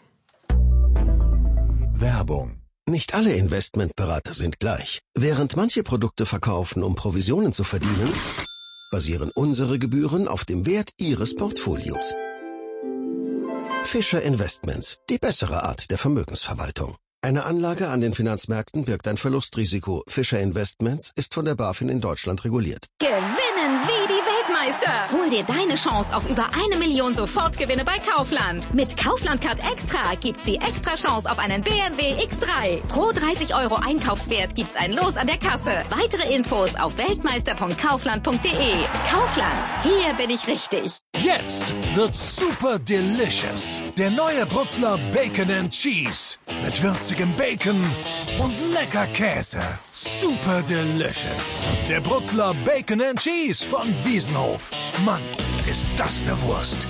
Werbung. Nicht alle Investmentberater sind gleich. Während manche Produkte verkaufen, um Provisionen zu verdienen, basieren unsere Gebühren auf dem Wert Ihres Portfolios. Fischer Investments, die bessere Art der Vermögensverwaltung. Eine Anlage an den Finanzmärkten birgt ein Verlustrisiko. Fischer Investments ist von der BaFin in Deutschland reguliert. Gewinnen wie die Weltmeister! Hol dir deine Chance auf über eine Million Sofortgewinne bei Kaufland. Mit Kaufland Card Extra gibt's die extra Chance auf einen B M W X drei. Pro dreißig Euro Einkaufswert gibt's ein Los an der Kasse. Weitere Infos auf weltmeister punkt kaufland punkt de. Kaufland, hier bin ich richtig. Jetzt wird's super delicious. Der neue Brutzler Bacon and Cheese. Mit würzigem Bacon und lecker Käse. Super delicious. Der Brutzler Bacon and Cheese von Wiesenhof. Mann, ist das eine Wurst.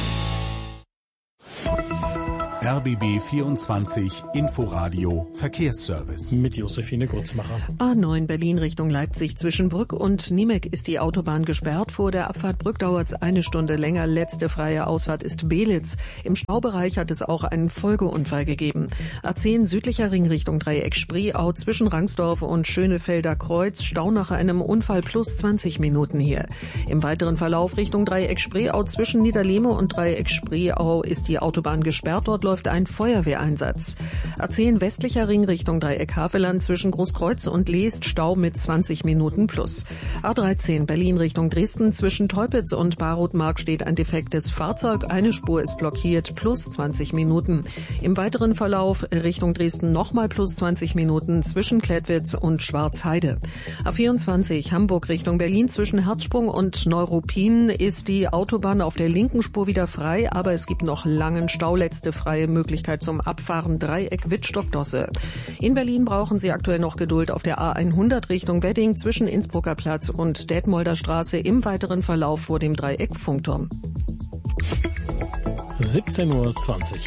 R B B vierundzwanzig Inforadio Verkehrsservice. Mit Josephine Grützmacher. A neun Berlin Richtung Leipzig zwischen Brück und Niemek ist die Autobahn gesperrt. Vor der Abfahrt Brück dauert es eine Stunde länger. Letzte freie Ausfahrt ist Belitz. Im Staubereich hat es auch einen Folgeunfall gegeben. A zehn südlicher Ring Richtung Dreieck Spreeau zwischen Rangsdorf und Schönefelder Kreuz. Stau nach einem Unfall plus zwanzig Minuten hier. Im weiteren Verlauf Richtung Dreieck Spreeau zwischen Niederlehme und Dreieck Spreeau ist die Autobahn gesperrt. Dort läuft ein Feuerwehreinsatz. A zehn westlicher Ring Richtung Dreieck Havelland zwischen Großkreuz und Leest Stau mit zwanzig Minuten plus. A dreizehn Berlin Richtung Dresden zwischen Teupitz und Barotmark steht ein defektes Fahrzeug. Eine Spur ist blockiert, plus zwanzig Minuten. Im weiteren Verlauf Richtung Dresden nochmal plus zwanzig Minuten zwischen Klettwitz und Schwarzheide. A vierundzwanzig Hamburg Richtung Berlin zwischen Herzsprung und Neuruppin ist die Autobahn auf der linken Spur wieder frei, aber es gibt noch langen Stau. Letzte freie Möglichkeit zum Abfahren Dreieck Wittstock-Dosse. In Berlin brauchen Sie aktuell noch Geduld auf der A hundert Richtung Wedding zwischen Innsbrucker Platz und Detmolder Straße im weiteren Verlauf vor dem Dreieck Funkturm. siebzehn Uhr zwanzig.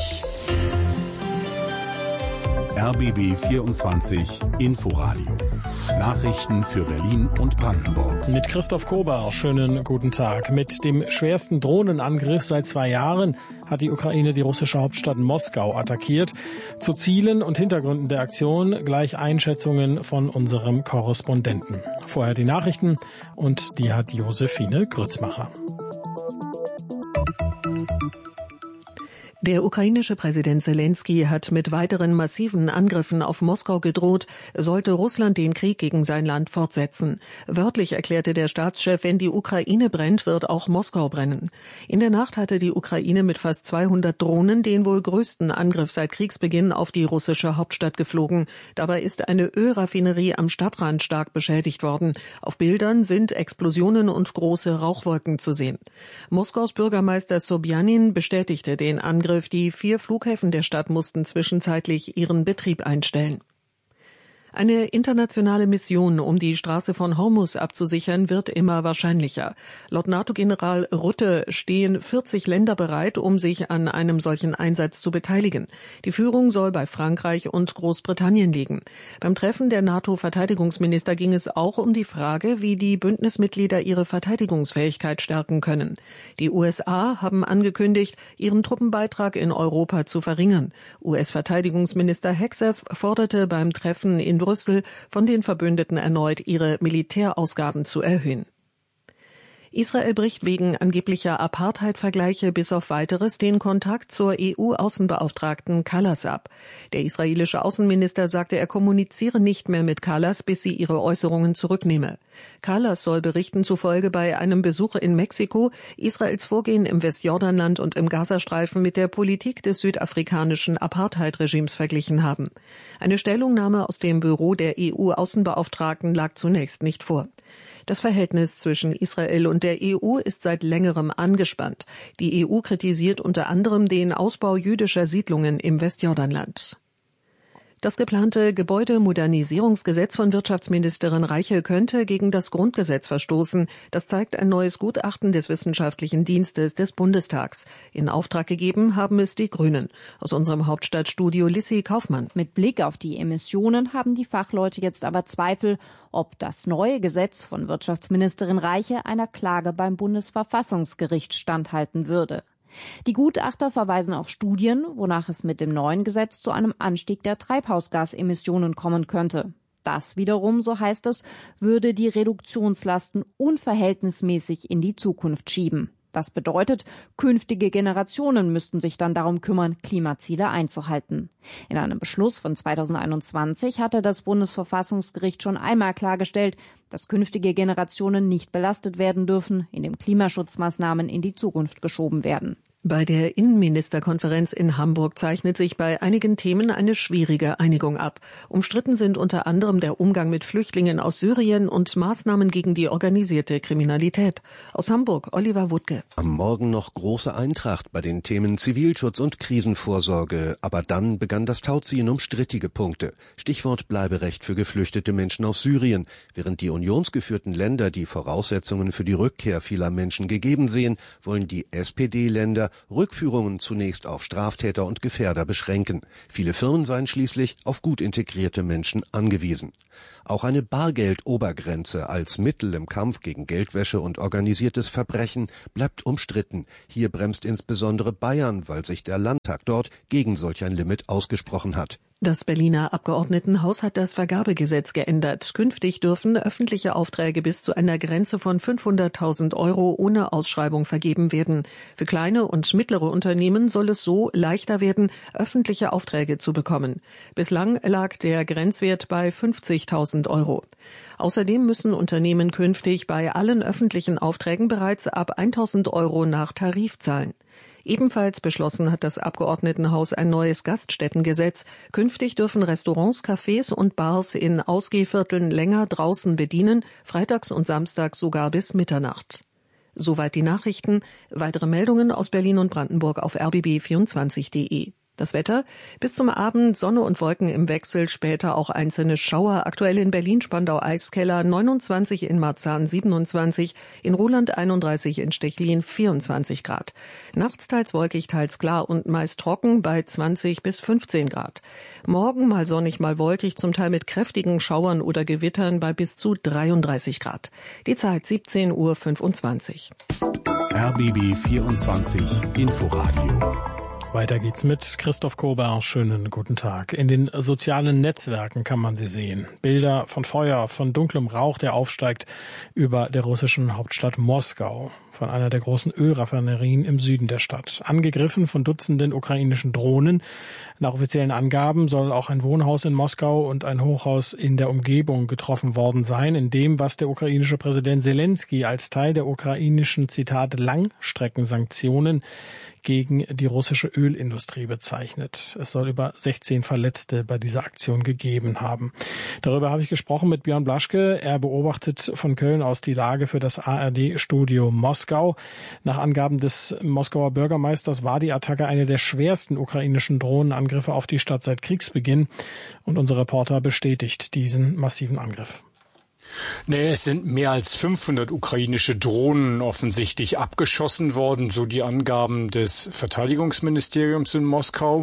R B B vierundzwanzig Inforadio. Nachrichten für Berlin und Brandenburg. Mit Christoph Kober, schönen guten Tag. Mit dem schwersten Drohnenangriff seit zwei Jahren hat die Ukraine die russische Hauptstadt Moskau attackiert. Zu Zielen und Hintergründen der Aktion gleich Einschätzungen von unserem Korrespondenten. Vorher die Nachrichten und die hat Josephine Grützmacher. Der ukrainische Präsident Zelensky hat mit weiteren massiven Angriffen auf Moskau gedroht, sollte Russland den Krieg gegen sein Land fortsetzen. Wörtlich erklärte der Staatschef, wenn die Ukraine brennt, wird auch Moskau brennen. In der Nacht hatte die Ukraine mit fast zweihundert Drohnen den wohl größten Angriff seit Kriegsbeginn auf die russische Hauptstadt geflogen. Dabei ist eine Ölraffinerie am Stadtrand stark beschädigt worden. Auf Bildern sind Explosionen und große Rauchwolken zu sehen. Moskaus Bürgermeister Sobjanin bestätigte den Angriff. Die vier Flughäfen der Stadt mussten zwischenzeitlich ihren Betrieb einstellen. Eine internationale Mission, um die Straße von Hormuz abzusichern, wird immer wahrscheinlicher. Laut NATO-General Rutte stehen vierzig Länder bereit, um sich an einem solchen Einsatz zu beteiligen. Die Führung soll bei Frankreich und Großbritannien liegen. Beim Treffen der NATO-Verteidigungsminister ging es auch um die Frage, wie die Bündnismitglieder ihre Verteidigungsfähigkeit stärken können. Die U S A haben angekündigt, ihren Truppenbeitrag in Europa zu verringern. U S-Verteidigungsminister Hegseth forderte beim Treffen in Brüssel von den Verbündeten erneut, ihre Militärausgaben zu erhöhen. Israel bricht wegen angeblicher Apartheid-Vergleiche bis auf Weiteres den Kontakt zur E U-Außenbeauftragten Kallas ab. Der israelische Außenminister sagte, er kommuniziere nicht mehr mit Kallas, bis sie ihre Äußerungen zurücknehme. Kallas soll Berichten zufolge bei einem Besuch in Mexiko Israels Vorgehen im Westjordanland und im Gazastreifen mit der Politik des südafrikanischen Apartheid-Regimes verglichen haben. Eine Stellungnahme aus dem Büro der E U-Außenbeauftragten lag zunächst nicht vor. Das Verhältnis zwischen Israel und der E U ist seit längerem angespannt. Die E U kritisiert unter anderem den Ausbau jüdischer Siedlungen im Westjordanland. Das geplante Gebäudemodernisierungsgesetz von Wirtschaftsministerin Reiche könnte gegen das Grundgesetz verstoßen. Das zeigt ein neues Gutachten des Wissenschaftlichen Dienstes des Bundestags. In Auftrag gegeben haben es die Grünen. Aus unserem Hauptstadtstudio Lissi Kaufmann. Mit Blick auf die Emissionen haben die Fachleute jetzt aber Zweifel, ob das neue Gesetz von Wirtschaftsministerin Reiche einer Klage beim Bundesverfassungsgericht standhalten würde. Die Gutachter verweisen auf Studien, wonach es mit dem neuen Gesetz zu einem Anstieg der Treibhausgasemissionen kommen könnte. Das wiederum, so heißt es, würde die Reduktionslasten unverhältnismäßig in die Zukunft schieben. Das bedeutet, künftige Generationen müssten sich dann darum kümmern, Klimaziele einzuhalten. In einem Beschluss von zweitausendeinundzwanzig hatte das Bundesverfassungsgericht schon einmal klargestellt, dass künftige Generationen nicht belastet werden dürfen, indem Klimaschutzmaßnahmen in die Zukunft geschoben werden. Bei der Innenministerkonferenz in Hamburg zeichnet sich bei einigen Themen eine schwierige Einigung ab. Umstritten sind unter anderem der Umgang mit Flüchtlingen aus Syrien und Maßnahmen gegen die organisierte Kriminalität. Aus Hamburg, Oliver Wuttke. Am Morgen noch große Eintracht bei den Themen Zivilschutz und Krisenvorsorge. Aber dann begann das Tauziehen um strittige Punkte. Stichwort Bleiberecht für geflüchtete Menschen aus Syrien. Während die unionsgeführten Länder die Voraussetzungen für die Rückkehr vieler Menschen gegeben sehen, wollen die S P D-Länder Rückführungen zunächst auf Straftäter und Gefährder beschränken. Viele Firmen seien schließlich auf gut integrierte Menschen angewiesen. Auch eine Bargeldobergrenze als Mittel im Kampf gegen Geldwäsche und organisiertes Verbrechen bleibt umstritten. Hier bremst insbesondere Bayern, weil sich der Landtag dort gegen solch ein Limit ausgesprochen hat. Das Berliner Abgeordnetenhaus hat das Vergabegesetz geändert. Künftig dürfen öffentliche Aufträge bis zu einer Grenze von fünfhunderttausend Euro ohne Ausschreibung vergeben werden. Für kleine und mittlere Unternehmen soll es so leichter werden, öffentliche Aufträge zu bekommen. Bislang lag der Grenzwert bei fünfzigtausend Euro. Außerdem müssen Unternehmen künftig bei allen öffentlichen Aufträgen bereits ab tausend Euro nach Tarif zahlen. Ebenfalls beschlossen hat das Abgeordnetenhaus ein neues Gaststättengesetz. Künftig dürfen Restaurants, Cafés und Bars in Ausgehvierteln länger draußen bedienen, freitags und samstags sogar bis Mitternacht. Soweit die Nachrichten. Weitere Meldungen aus Berlin und Brandenburg auf r b b vierundzwanzig punkt de. Das Wetter: bis zum Abend Sonne und Wolken im Wechsel, später auch einzelne Schauer. Aktuell in Berlin-Spandau Eiskeller neunundzwanzig, in Marzahn siebenundzwanzig, in Ruhland einunddreißig, in Stechlin vierundzwanzig Grad. Nachts teils wolkig, teils klar und meist trocken bei zwanzig bis fünfzehn Grad. Morgen mal sonnig, mal wolkig, zum Teil mit kräftigen Schauern oder Gewittern bei bis zu dreiunddreißig Grad. Die Zeit siebzehn Uhr fünfundzwanzig. R B B vierundzwanzig Inforadio. Weiter geht's mit Christoph Kober. Schönen guten Tag. In den sozialen Netzwerken kann man sie sehen. Bilder von Feuer, von dunklem Rauch, der aufsteigt über der russischen Hauptstadt Moskau, von einer der großen Ölraffinerien im Süden der Stadt. Angegriffen von Dutzenden ukrainischen Drohnen. Nach offiziellen Angaben soll auch ein Wohnhaus in Moskau und ein Hochhaus in der Umgebung getroffen worden sein, in dem, was der ukrainische Präsident Zelensky als Teil der ukrainischen, Zitat, Langstreckensanktionen gegen die russische Ölindustrie bezeichnet. Es soll über sechzehn Verletzte bei dieser Aktion gegeben haben. Darüber habe ich gesprochen mit Björn Blaschke. Er beobachtet von Köln aus die Lage für das A R D-Studio Moskau. Nach Angaben des Moskauer Bürgermeisters war die Attacke eine der schwersten ukrainischen Drohnenangriffe auf die Stadt seit Kriegsbeginn. Und unser Reporter bestätigt diesen massiven Angriff. Nee, es sind mehr als fünfhundert ukrainische Drohnen offensichtlich abgeschossen worden, so die Angaben des Verteidigungsministeriums in Moskau.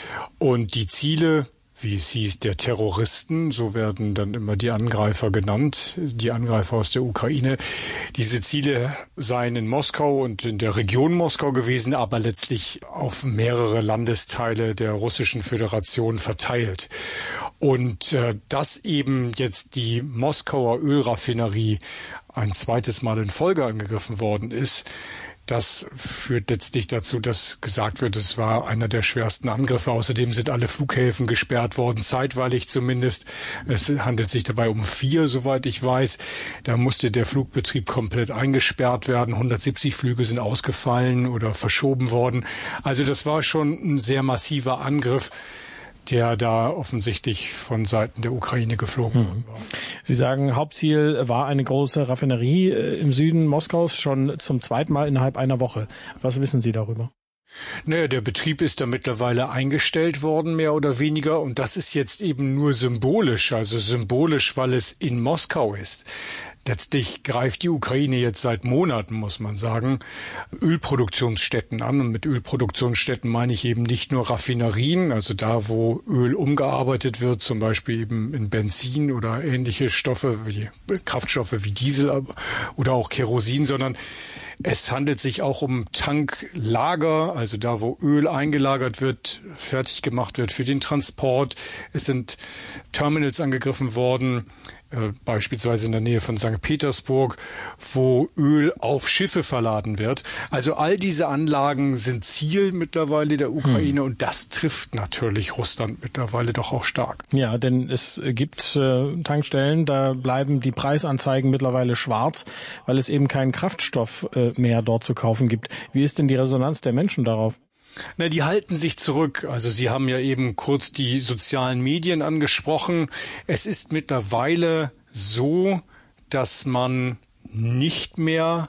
Und die Ziele, wie es hieß, der Terroristen, so werden dann immer die Angreifer genannt, die Angreifer aus der Ukraine. Diese Ziele seien in Moskau und in der Region Moskau gewesen, aber letztlich auf mehrere Landesteile der Russischen Föderation verteilt. Und äh, dass eben jetzt die Moskauer Ölraffinerie ein zweites Mal in Folge angegriffen worden ist, das führt letztlich dazu, dass gesagt wird, es war einer der schwersten Angriffe. Außerdem sind alle Flughäfen gesperrt worden, zeitweilig zumindest. Es handelt sich dabei um vier, soweit ich weiß. Da musste der Flugbetrieb komplett eingesperrt werden. hundertsiebzig Flüge sind ausgefallen oder verschoben worden. Also das war schon ein sehr massiver Angriff. der da offensichtlich von Seiten der Ukraine geflogen hm. war. Sie sagen, Hauptziel war eine große Raffinerie im Süden Moskaus, schon zum zweiten Mal innerhalb einer Woche. Was wissen Sie darüber? Naja, der Betrieb ist da mittlerweile eingestellt worden, mehr oder weniger. Und das ist jetzt eben nur symbolisch, also symbolisch, weil es in Moskau ist. Letztlich greift die Ukraine jetzt seit Monaten, muss man sagen, Ölproduktionsstätten an. Und mit Ölproduktionsstätten meine ich eben nicht nur Raffinerien, also da, wo Öl umgearbeitet wird, zum Beispiel eben in Benzin oder ähnliche Stoffe, wie Kraftstoffe wie Diesel oder auch Kerosin, sondern es handelt sich auch um Tanklager, also da, wo Öl eingelagert wird, fertig gemacht wird für den Transport. Es sind Terminals angegriffen worden, äh, beispielsweise in der Nähe von Sankt Petersburg, wo Öl auf Schiffe verladen wird. Also all diese Anlagen sind Ziel mittlerweile der Ukraine hm. und das trifft natürlich Russland mittlerweile doch auch stark. Ja, denn es gibt äh, Tankstellen, da bleiben die Preisanzeigen mittlerweile schwarz, weil es eben keinen Kraftstoff äh, mehr dort zu kaufen gibt. Wie ist denn die Resonanz der Menschen darauf? Na, die halten sich zurück. Also Sie haben ja eben kurz die sozialen Medien angesprochen. Es ist mittlerweile so, dass man nicht mehr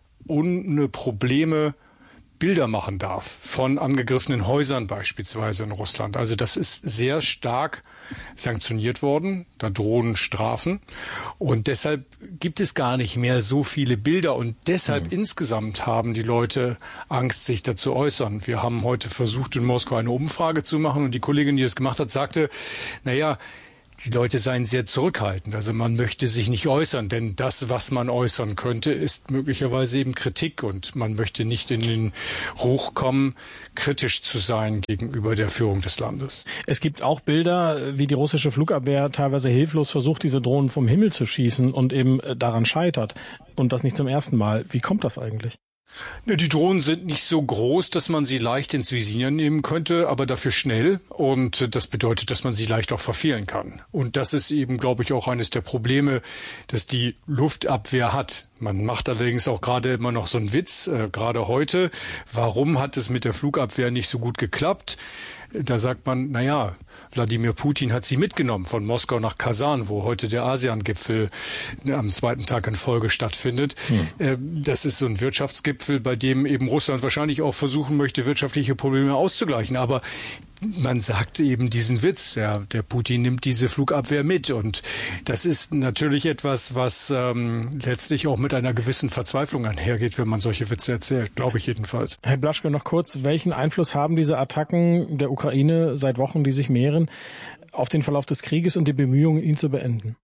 ohne Probleme Bilder machen darf von angegriffenen Häusern beispielsweise in Russland. Also das ist sehr stark sanktioniert worden. Da drohen Strafen. Und deshalb gibt es gar nicht mehr so viele Bilder. Und deshalb mhm. insgesamt haben die Leute Angst, sich dazu äußern. Wir haben heute versucht, in Moskau eine Umfrage zu machen. Und die Kollegin, die das gemacht hat, sagte, naja, die Leute seien sehr zurückhaltend. Also man möchte sich nicht äußern, denn das, was man äußern könnte, ist möglicherweise eben Kritik und man möchte nicht in den Ruch kommen, kritisch zu sein gegenüber der Führung des Landes. Es gibt auch Bilder, wie die russische Flugabwehr teilweise hilflos versucht, diese Drohnen vom Himmel zu schießen und eben daran scheitert. Und das nicht zum ersten Mal. Wie kommt das eigentlich? Die Drohnen sind nicht so groß, dass man sie leicht ins Visier nehmen könnte, aber dafür schnell. Und das bedeutet, dass man sie leicht auch verfehlen kann. Und das ist eben, glaube ich, auch eines der Probleme, dass die Luftabwehr hat. Man macht allerdings auch gerade immer noch so einen Witz, äh, gerade heute. Warum hat es mit der Flugabwehr nicht so gut geklappt? Da sagt man, naja, Wladimir Putin hat sie mitgenommen von Moskau nach Kasan, wo heute der ASEAN-Gipfel am zweiten Tag in Folge stattfindet. Hm. Das ist so ein Wirtschaftsgipfel, bei dem eben Russland wahrscheinlich auch versuchen möchte, wirtschaftliche Probleme auszugleichen. Aber man sagt eben diesen Witz, ja, der Putin nimmt diese Flugabwehr mit. Und das ist natürlich etwas, was ähm, letztlich auch mit einer gewissen Verzweiflung einhergeht, wenn man solche Witze erzählt, glaube ich jedenfalls. Herr Blaschke, noch kurz, welchen Einfluss haben diese Attacken der Ukraine seit Wochen, die sich mehren, auf den Verlauf des Krieges und die Bemühungen, ihn zu beenden?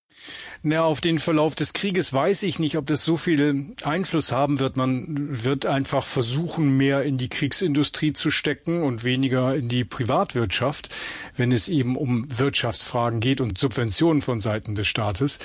Na, auf den Verlauf des Krieges weiß ich nicht, ob das so viel Einfluss haben wird. Man wird einfach versuchen, mehr in die Kriegsindustrie zu stecken und weniger in die Privatwirtschaft, wenn es eben um Wirtschaftsfragen geht und Subventionen von Seiten des Staates.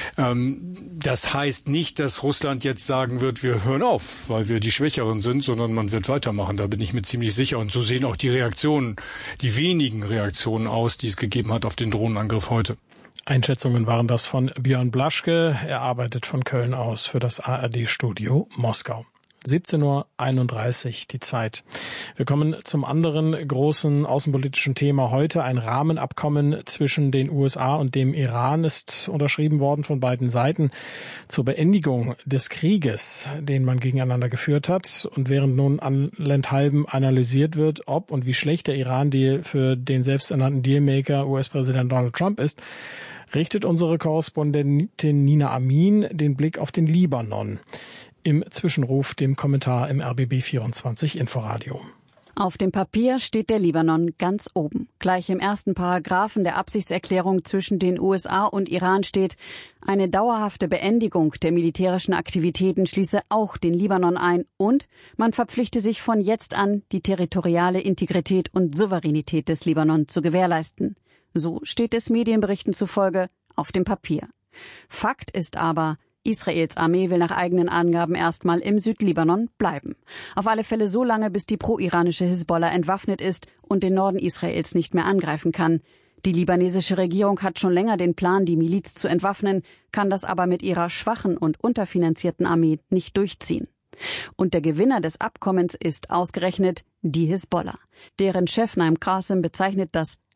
Ähm, das heißt nicht, dass Russland jetzt sagen wird, wir hören auf, weil wir die Schwächeren sind, sondern man wird weitermachen. Da bin ich mir ziemlich sicher. Und so sehen auch die Reaktionen, die wenigen Reaktionen aus, die es gegeben hat auf den Drohnenangriff heute. Einschätzungen waren das von Björn Blaschke. Er arbeitet von Köln aus für das A R D-Studio Moskau. siebzehn Uhr einunddreißig die Zeit. Wir kommen zum anderen großen außenpolitischen Thema heute. Ein Rahmenabkommen zwischen den U S A und dem Iran ist unterschrieben worden von beiden Seiten zur Beendigung des Krieges, den man gegeneinander geführt hat. Und während nun allenthalben analysiert wird, ob und wie schlecht der Iran-Deal für den selbsternannten Dealmaker U S-Präsident Donald Trump ist, richtet unsere Korrespondentin Nina Amin den Blick auf den Libanon. Im Zwischenruf, dem Kommentar im R B B vierundzwanzig Inforadio. Auf dem Papier steht der Libanon ganz oben. Gleich im ersten Paragraphen der Absichtserklärung zwischen den U S A und Iran steht, eine dauerhafte Beendigung der militärischen Aktivitäten schließe auch den Libanon ein und man verpflichte sich von jetzt an, die territoriale Integrität und Souveränität des Libanon zu gewährleisten. So steht es Medienberichten zufolge auf dem Papier. Fakt ist aber, Israels Armee will nach eigenen Angaben erstmal im Südlibanon bleiben. Auf alle Fälle so lange, bis die pro-iranische Hisbollah entwaffnet ist und den Norden Israels nicht mehr angreifen kann. Die libanesische Regierung hat schon länger den Plan, die Miliz zu entwaffnen, kann das aber mit ihrer schwachen und unterfinanzierten Armee nicht durchziehen. Und der Gewinner des Abkommens ist ausgerechnet die Hisbollah. Deren Chef Naim Qassem bezeichnet das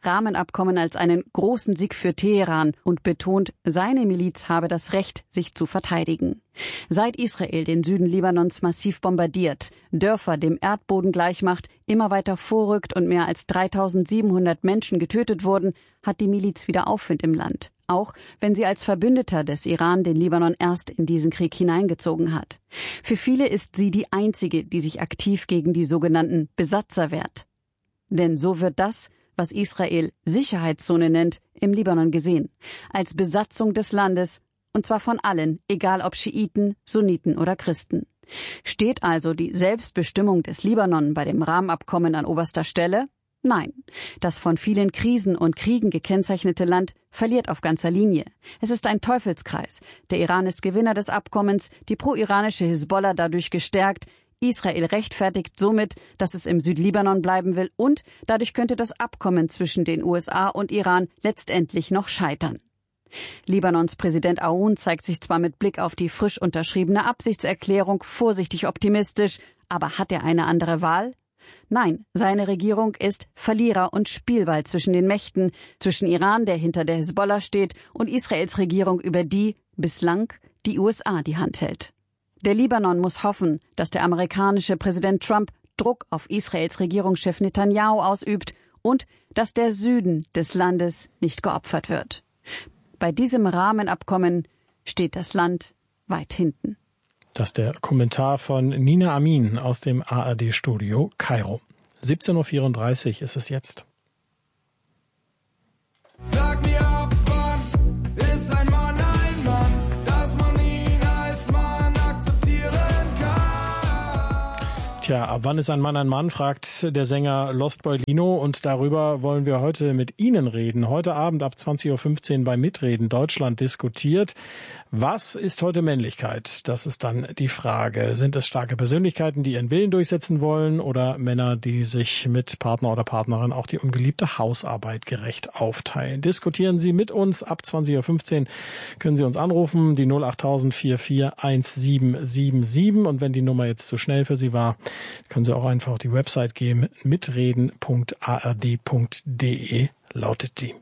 Rahmenabkommen als einen großen Sieg für Teheran und betont, seine Miliz habe das Recht, sich zu verteidigen. Seit Israel den Süden Libanons massiv bombardiert, Dörfer dem Erdboden gleichmacht, immer weiter vorrückt und mehr als dreitausendsiebenhundert Menschen getötet wurden, hat die Miliz wieder Aufwind im Land. Auch wenn sie als Verbündeter des Iran den Libanon erst in diesen Krieg hineingezogen hat. Für viele ist sie die einzige, die sich aktiv gegen die sogenannten Besatzer wehrt. Denn so wird das, was Israel Sicherheitszone nennt, im Libanon gesehen. Als Besatzung des Landes, und zwar von allen, egal ob Schiiten, Sunniten oder Christen. Steht also die Selbstbestimmung des Libanon bei dem Rahmenabkommen an oberster Stelle? Nein, das von vielen Krisen und Kriegen gekennzeichnete Land verliert auf ganzer Linie. Es ist ein Teufelskreis. Der Iran ist Gewinner des Abkommens, die pro-iranische Hisbollah dadurch gestärkt, Israel rechtfertigt somit, dass es im Südlibanon bleiben will und dadurch könnte das Abkommen zwischen den U S A und Iran letztendlich noch scheitern. Libanons Präsident Aoun zeigt sich zwar mit Blick auf die frisch unterschriebene Absichtserklärung vorsichtig optimistisch, aber hat er eine andere Wahl? Nein, seine Regierung ist Verlierer und Spielball zwischen den Mächten, zwischen Iran, der hinter der Hisbollah steht, und Israels Regierung, über die bislang die U S A die Hand hält. Der Libanon muss hoffen, dass der amerikanische Präsident Trump Druck auf Israels Regierungschef Netanyahu ausübt und dass der Süden des Landes nicht geopfert wird. Bei diesem Rahmenabkommen steht das Land weit hinten. Das ist der Kommentar von Nina Amin aus dem A R D-Studio Kairo. siebzehn Uhr vierunddreißig ist es jetzt. Sag mir ab, wann ist ein Mann ein Mann, dass man ihn als Mann akzeptieren kann. Tja, ab wann ist ein Mann ein Mann, fragt der Sänger Lost Boy Lino, und darüber wollen wir heute mit Ihnen reden. Heute Abend ab zwanzig Uhr fünfzehn bei Mitreden Deutschland diskutiert. Was ist heute Männlichkeit? Das ist dann die Frage. Sind es starke Persönlichkeiten, die ihren Willen durchsetzen wollen, oder Männer, die sich mit Partner oder Partnerin auch die ungeliebte Hausarbeit gerecht aufteilen? Diskutieren Sie mit uns. Ab zwanzig Uhr fünfzehn können Sie uns anrufen, die null acht null vier vier eins sieben sieben sieben. Und wenn die Nummer jetzt zu schnell für Sie war, können Sie auch einfach auf die Website gehen. mitreden punkt a r d punkt d e lautet die.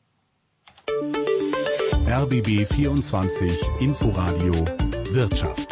R B B vierundzwanzig Inforadio Wirtschaft.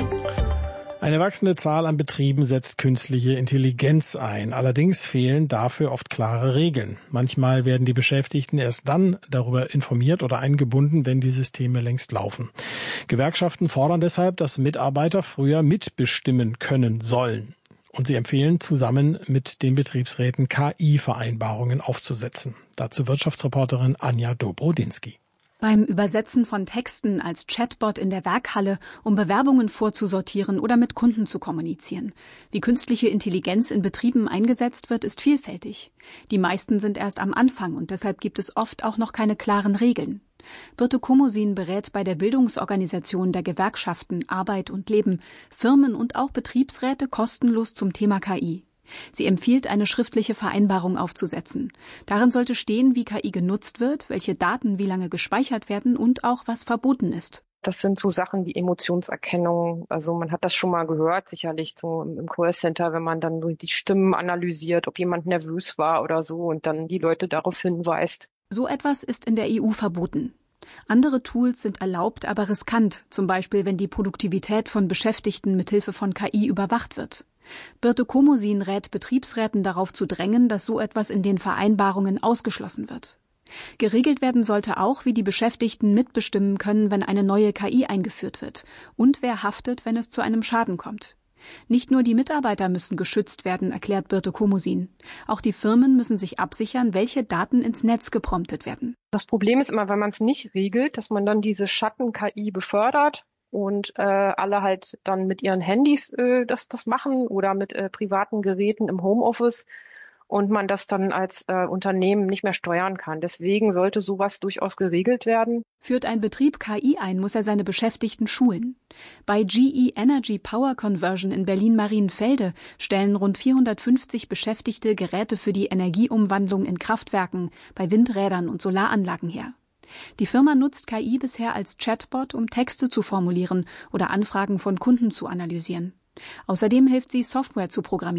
Eine wachsende Zahl an Betrieben setzt künstliche Intelligenz ein. Allerdings fehlen dafür oft klare Regeln. Manchmal werden die Beschäftigten erst dann darüber informiert oder eingebunden, wenn die Systeme längst laufen. Gewerkschaften fordern deshalb, dass Mitarbeiter früher mitbestimmen können sollen. Und sie empfehlen, zusammen mit den Betriebsräten K I-Vereinbarungen aufzusetzen. Dazu Wirtschaftsreporterin Anja Dobrodinsky. Beim Übersetzen von Texten als Chatbot in der Werkhalle, um Bewerbungen vorzusortieren oder mit Kunden zu kommunizieren. Wie künstliche Intelligenz in Betrieben eingesetzt wird, ist vielfältig. Die meisten sind erst am Anfang und deshalb gibt es oft auch noch keine klaren Regeln. Birte Komosin berät bei der Bildungsorganisation der Gewerkschaften Arbeit und Leben Firmen und auch Betriebsräte kostenlos zum Thema K I. Sie empfiehlt, eine schriftliche Vereinbarung aufzusetzen. Darin sollte stehen, wie K I genutzt wird, welche Daten wie lange gespeichert werden und auch was verboten ist. Das sind so Sachen wie Emotionserkennung. Also man hat das schon mal gehört, sicherlich so im Callcenter, wenn man dann die Stimmen analysiert, ob jemand nervös war oder so und dann die Leute darauf hinweist. So etwas ist in der E U verboten. Andere Tools sind erlaubt, aber riskant, zum Beispiel wenn die Produktivität von Beschäftigten mithilfe von K I überwacht wird. Birte Komosin rät Betriebsräten darauf zu drängen, dass so etwas in den Vereinbarungen ausgeschlossen wird. Geregelt werden sollte auch, wie die Beschäftigten mitbestimmen können, wenn eine neue K I eingeführt wird und wer haftet, wenn es zu einem Schaden kommt. Nicht nur die Mitarbeiter müssen geschützt werden, erklärt Birte Komosin. Auch die Firmen müssen sich absichern, welche Daten ins Netz gepromptet werden. Das Problem ist immer, wenn man es nicht regelt, dass man dann diese Schatten-K I befördert. Und äh, alle halt dann mit ihren Handys äh, das, das machen oder mit äh, privaten Geräten im Homeoffice und man das dann als äh, Unternehmen nicht mehr steuern kann. Deswegen sollte sowas durchaus geregelt werden. Führt ein Betrieb K I ein, muss er seine Beschäftigten schulen. Bei G E Energy Power Conversion in Berlin-Marienfelde stellen rund vierhundertfünfzig Beschäftigte Geräte für die Energieumwandlung in Kraftwerken, bei Windrädern und Solaranlagen her. Die Firma nutzt K I bisher als Chatbot, um Texte zu formulieren oder Anfragen von Kunden zu analysieren. Außerdem hilft sie, Software zu programmieren.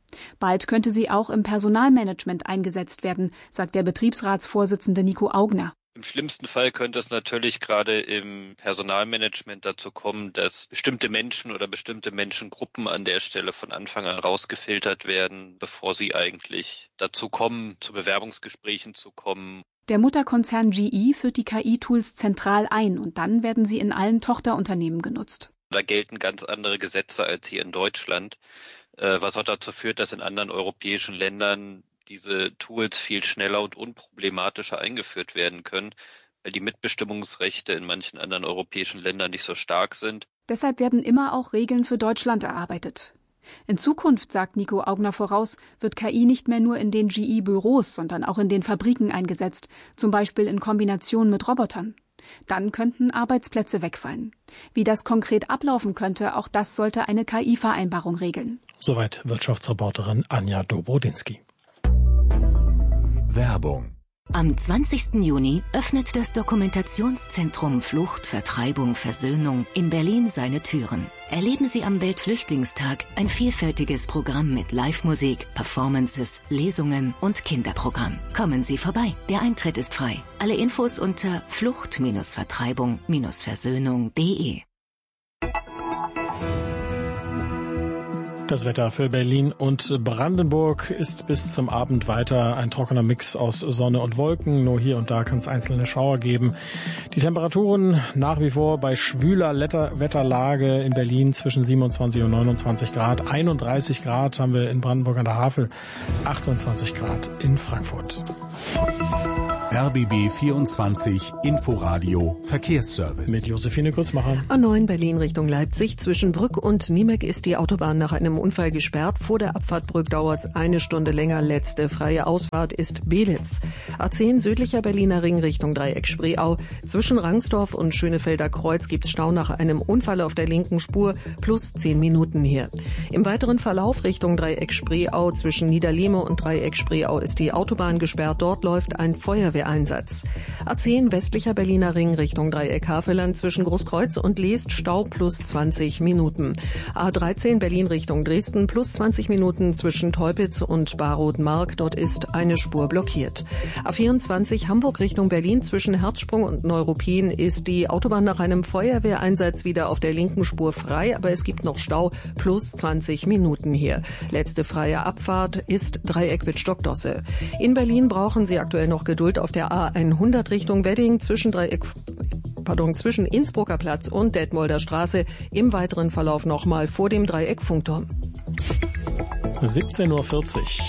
Bald könnte sie auch im Personalmanagement eingesetzt werden, sagt der Betriebsratsvorsitzende Nico Augner. Im schlimmsten Fall könnte es natürlich gerade im Personalmanagement dazu kommen, dass bestimmte Menschen oder bestimmte Menschengruppen an der Stelle von Anfang an rausgefiltert werden, bevor sie eigentlich dazu kommen, zu Bewerbungsgesprächen zu kommen. Der Mutterkonzern G E führt die K I-Tools zentral ein und dann werden sie in allen Tochterunternehmen genutzt. Da gelten ganz andere Gesetze als hier in Deutschland, was auch dazu führt, dass in anderen europäischen Ländern diese Tools viel schneller und unproblematischer eingeführt werden können, weil die Mitbestimmungsrechte in manchen anderen europäischen Ländern nicht so stark sind. Deshalb werden immer auch Regeln für Deutschland erarbeitet. In Zukunft, sagt Nico Augner voraus, wird K I nicht mehr nur in den G E-Büros, sondern auch in den Fabriken eingesetzt, zum Beispiel in Kombination mit Robotern. Dann könnten Arbeitsplätze wegfallen. Wie das konkret ablaufen könnte, auch das sollte eine K I-Vereinbarung regeln. Soweit Wirtschaftsreporterin Anja Dobrodinsky. Werbung. Am zwanzigsten Juni öffnet das Dokumentationszentrum Flucht, Vertreibung, Versöhnung in Berlin seine Türen. Erleben Sie am Weltflüchtlingstag ein vielfältiges Programm mit Live-Musik, Performances, Lesungen und Kinderprogramm. Kommen Sie vorbei, der Eintritt ist frei. Alle Infos unter flucht Vertreibung Versöhnung punkt de. Das Wetter für Berlin und Brandenburg ist bis zum Abend weiter ein trockener Mix aus Sonne und Wolken. Nur hier und da kann es einzelne Schauer geben. Die Temperaturen nach wie vor bei schwüler Wetterlage in Berlin zwischen siebenundzwanzig und neunundzwanzig Grad. einunddreißig Grad haben wir in Brandenburg an der Havel, achtundzwanzig Grad in Frankfurt. R B B vierundzwanzig Inforadio Verkehrsservice. Mit Josephine Grützmacher. A neun Berlin Richtung Leipzig. Zwischen Brück und Niemek ist die Autobahn nach einem Unfall gesperrt. Vor der Abfahrt Brück dauert es eine Stunde länger. Letzte freie Ausfahrt ist Belitz. A zehn südlicher Berliner Ring Richtung Dreieck Spreeau. Zwischen Rangsdorf und Schönefelder Kreuz gibt's Stau nach einem Unfall auf der linken Spur. Plus zehn Minuten hier. Im weiteren Verlauf Richtung Dreieck Spreeau zwischen Niederlehme und Dreieck Spreeau ist die Autobahn gesperrt. Dort läuft ein Feuerwehr Einsatz. A zehn westlicher Berliner Ring Richtung Dreieck Havelland zwischen Großkreuz und Leest Stau plus zwanzig Minuten. A dreizehn Berlin Richtung Dresden plus zwanzig Minuten zwischen Teupitz und Baroth-Mark. Dort ist eine Spur blockiert. A vierundzwanzig Hamburg Richtung Berlin zwischen Herzsprung und Neuruppin ist die Autobahn nach einem Feuerwehreinsatz wieder auf der linken Spur frei, aber es gibt noch Stau plus zwanzig Minuten hier. Letzte freie Abfahrt ist Dreieck Wittstock-Dosse. In Berlin brauchen Sie aktuell noch Geduld auf der A hundert Richtung Wedding zwischen Dreieck, pardon, zwischen Innsbrucker Platz und Detmolder Straße. Im weiteren Verlauf nochmal vor dem Dreieck Funkturm. siebzehn Uhr vierzig.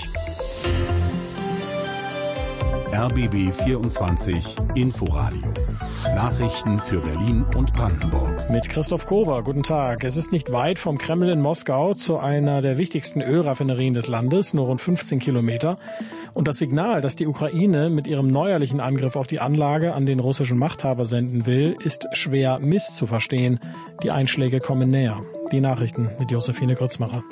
R B B vierundzwanzig Inforadio. Nachrichten für Berlin und Brandenburg. Mit Christoph Kober, guten Tag. Es ist nicht weit vom Kreml in Moskau zu einer der wichtigsten Ölraffinerien des Landes, nur rund fünfzehn Kilometer. Und das Signal, das die Ukraine mit ihrem neuerlichen Angriff auf die Anlage an den russischen Machthaber senden will, ist schwer misszuverstehen. Die Einschläge kommen näher. Die Nachrichten mit Josephine Grützmacher.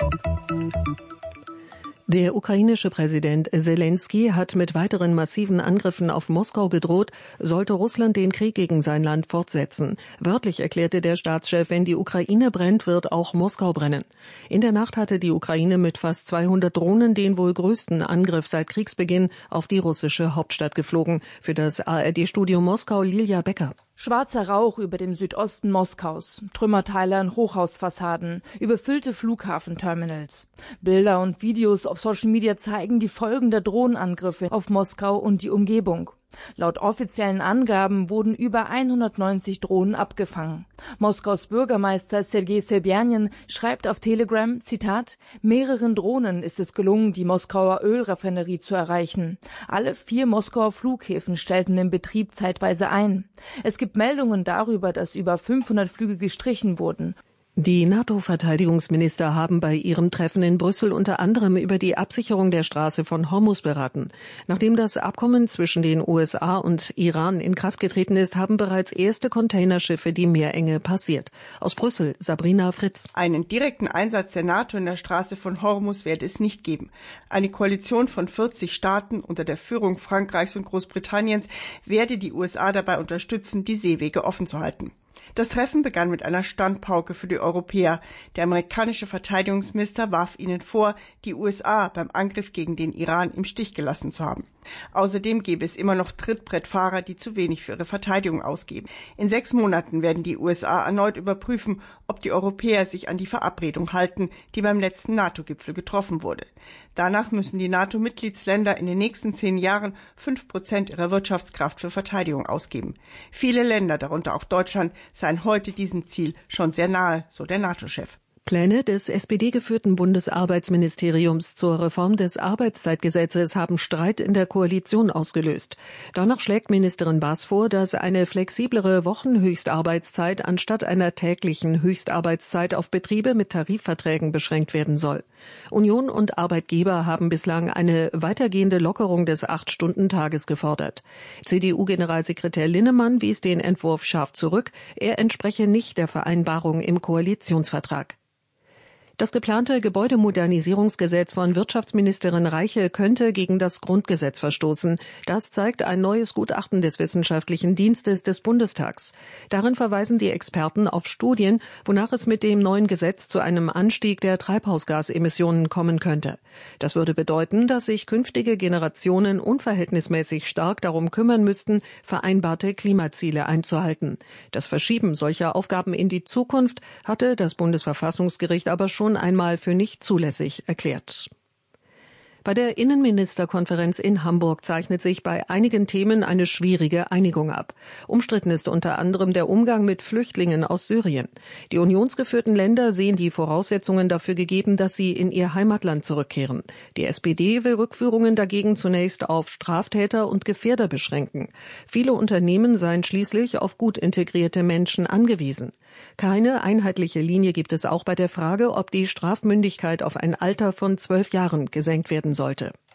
Der ukrainische Präsident Zelensky hat mit weiteren massiven Angriffen auf Moskau gedroht, sollte Russland den Krieg gegen sein Land fortsetzen. Wörtlich erklärte der Staatschef, wenn die Ukraine brennt, wird auch Moskau brennen. In der Nacht hatte die Ukraine mit fast zweihundert Drohnen den wohl größten Angriff seit Kriegsbeginn auf die russische Hauptstadt geflogen. Für das A R D-Studio Moskau Lilia Becker. Schwarzer Rauch über dem Südosten Moskaus, Trümmerteile an Hochhausfassaden, überfüllte Flughafenterminals. Bilder und Videos auf Social Media zeigen die Folgen der Drohnenangriffe auf Moskau und die Umgebung. Laut offiziellen Angaben wurden über hundertneunzig Drohnen abgefangen. Moskaus Bürgermeister Sergei Sobjanin schreibt auf Telegram, Zitat, mehreren Drohnen ist es gelungen, die Moskauer Ölraffinerie zu erreichen. Alle vier Moskauer Flughäfen stellten den Betrieb zeitweise ein. Es gibt Meldungen darüber, dass über fünfhundert Flüge gestrichen wurden. Die NATO-Verteidigungsminister haben bei ihrem Treffen in Brüssel unter anderem über die Absicherung der Straße von Hormuz beraten. Nachdem das Abkommen zwischen den U S A und Iran in Kraft getreten ist, haben bereits erste Containerschiffe die Meerenge passiert. Aus Brüssel, Sabrina Fritz. Einen direkten Einsatz der NATO in der Straße von Hormuz werde es nicht geben. Eine Koalition von vierzig Staaten unter der Führung Frankreichs und Großbritanniens werde die U S A dabei unterstützen, die Seewege offen zu halten. Das Treffen begann mit einer Standpauke für die Europäer. Der amerikanische Verteidigungsminister warf ihnen vor, die U S A beim Angriff gegen den Iran im Stich gelassen zu haben. Außerdem gäbe es immer noch Trittbrettfahrer, die zu wenig für ihre Verteidigung ausgeben. In sechs Monaten werden die U S A erneut überprüfen, ob die Europäer sich an die Verabredung halten, die beim letzten NATO-Gipfel getroffen wurde. Danach müssen die NATO-Mitgliedsländer in den nächsten zehn Jahren fünf Prozent ihrer Wirtschaftskraft für Verteidigung ausgeben. Viele Länder, darunter auch Deutschland, seien heute diesem Ziel schon sehr nahe, so der NATO-Chef. Pläne des S P D-geführten Bundesarbeitsministeriums zur Reform des Arbeitszeitgesetzes haben Streit in der Koalition ausgelöst. Danach schlägt Ministerin Baas vor, dass eine flexiblere Wochenhöchstarbeitszeit anstatt einer täglichen Höchstarbeitszeit auf Betriebe mit Tarifverträgen beschränkt werden soll. Union und Arbeitgeber haben bislang eine weitergehende Lockerung des Acht-Stunden-Tages gefordert. C D U-Generalsekretär Linnemann wies den Entwurf scharf zurück. Er entspreche nicht der Vereinbarung im Koalitionsvertrag. Das geplante Gebäudemodernisierungsgesetz von Wirtschaftsministerin Reiche könnte gegen das Grundgesetz verstoßen. Das zeigt ein neues Gutachten des Wissenschaftlichen Dienstes des Bundestags. Darin verweisen die Experten auf Studien, wonach es mit dem neuen Gesetz zu einem Anstieg der Treibhausgasemissionen kommen könnte. Das würde bedeuten, dass sich künftige Generationen unverhältnismäßig stark darum kümmern müssten, vereinbarte Klimaziele einzuhalten. Das Verschieben solcher Aufgaben in die Zukunft hatte das Bundesverfassungsgericht aber schon einmal für nicht zulässig erklärt. Bei der Innenministerkonferenz in Hamburg zeichnet sich bei einigen Themen eine schwierige Einigung ab. Umstritten ist unter anderem der Umgang mit Flüchtlingen aus Syrien. Die unionsgeführten Länder sehen die Voraussetzungen dafür gegeben, dass sie in ihr Heimatland zurückkehren. Die S P D will Rückführungen dagegen zunächst auf Straftäter und Gefährder beschränken. Viele Unternehmen seien schließlich auf gut integrierte Menschen angewiesen. Keine einheitliche Linie gibt es auch bei der Frage, ob die Strafmündigkeit auf ein Alter von zwölf Jahren gesenkt werden sollte.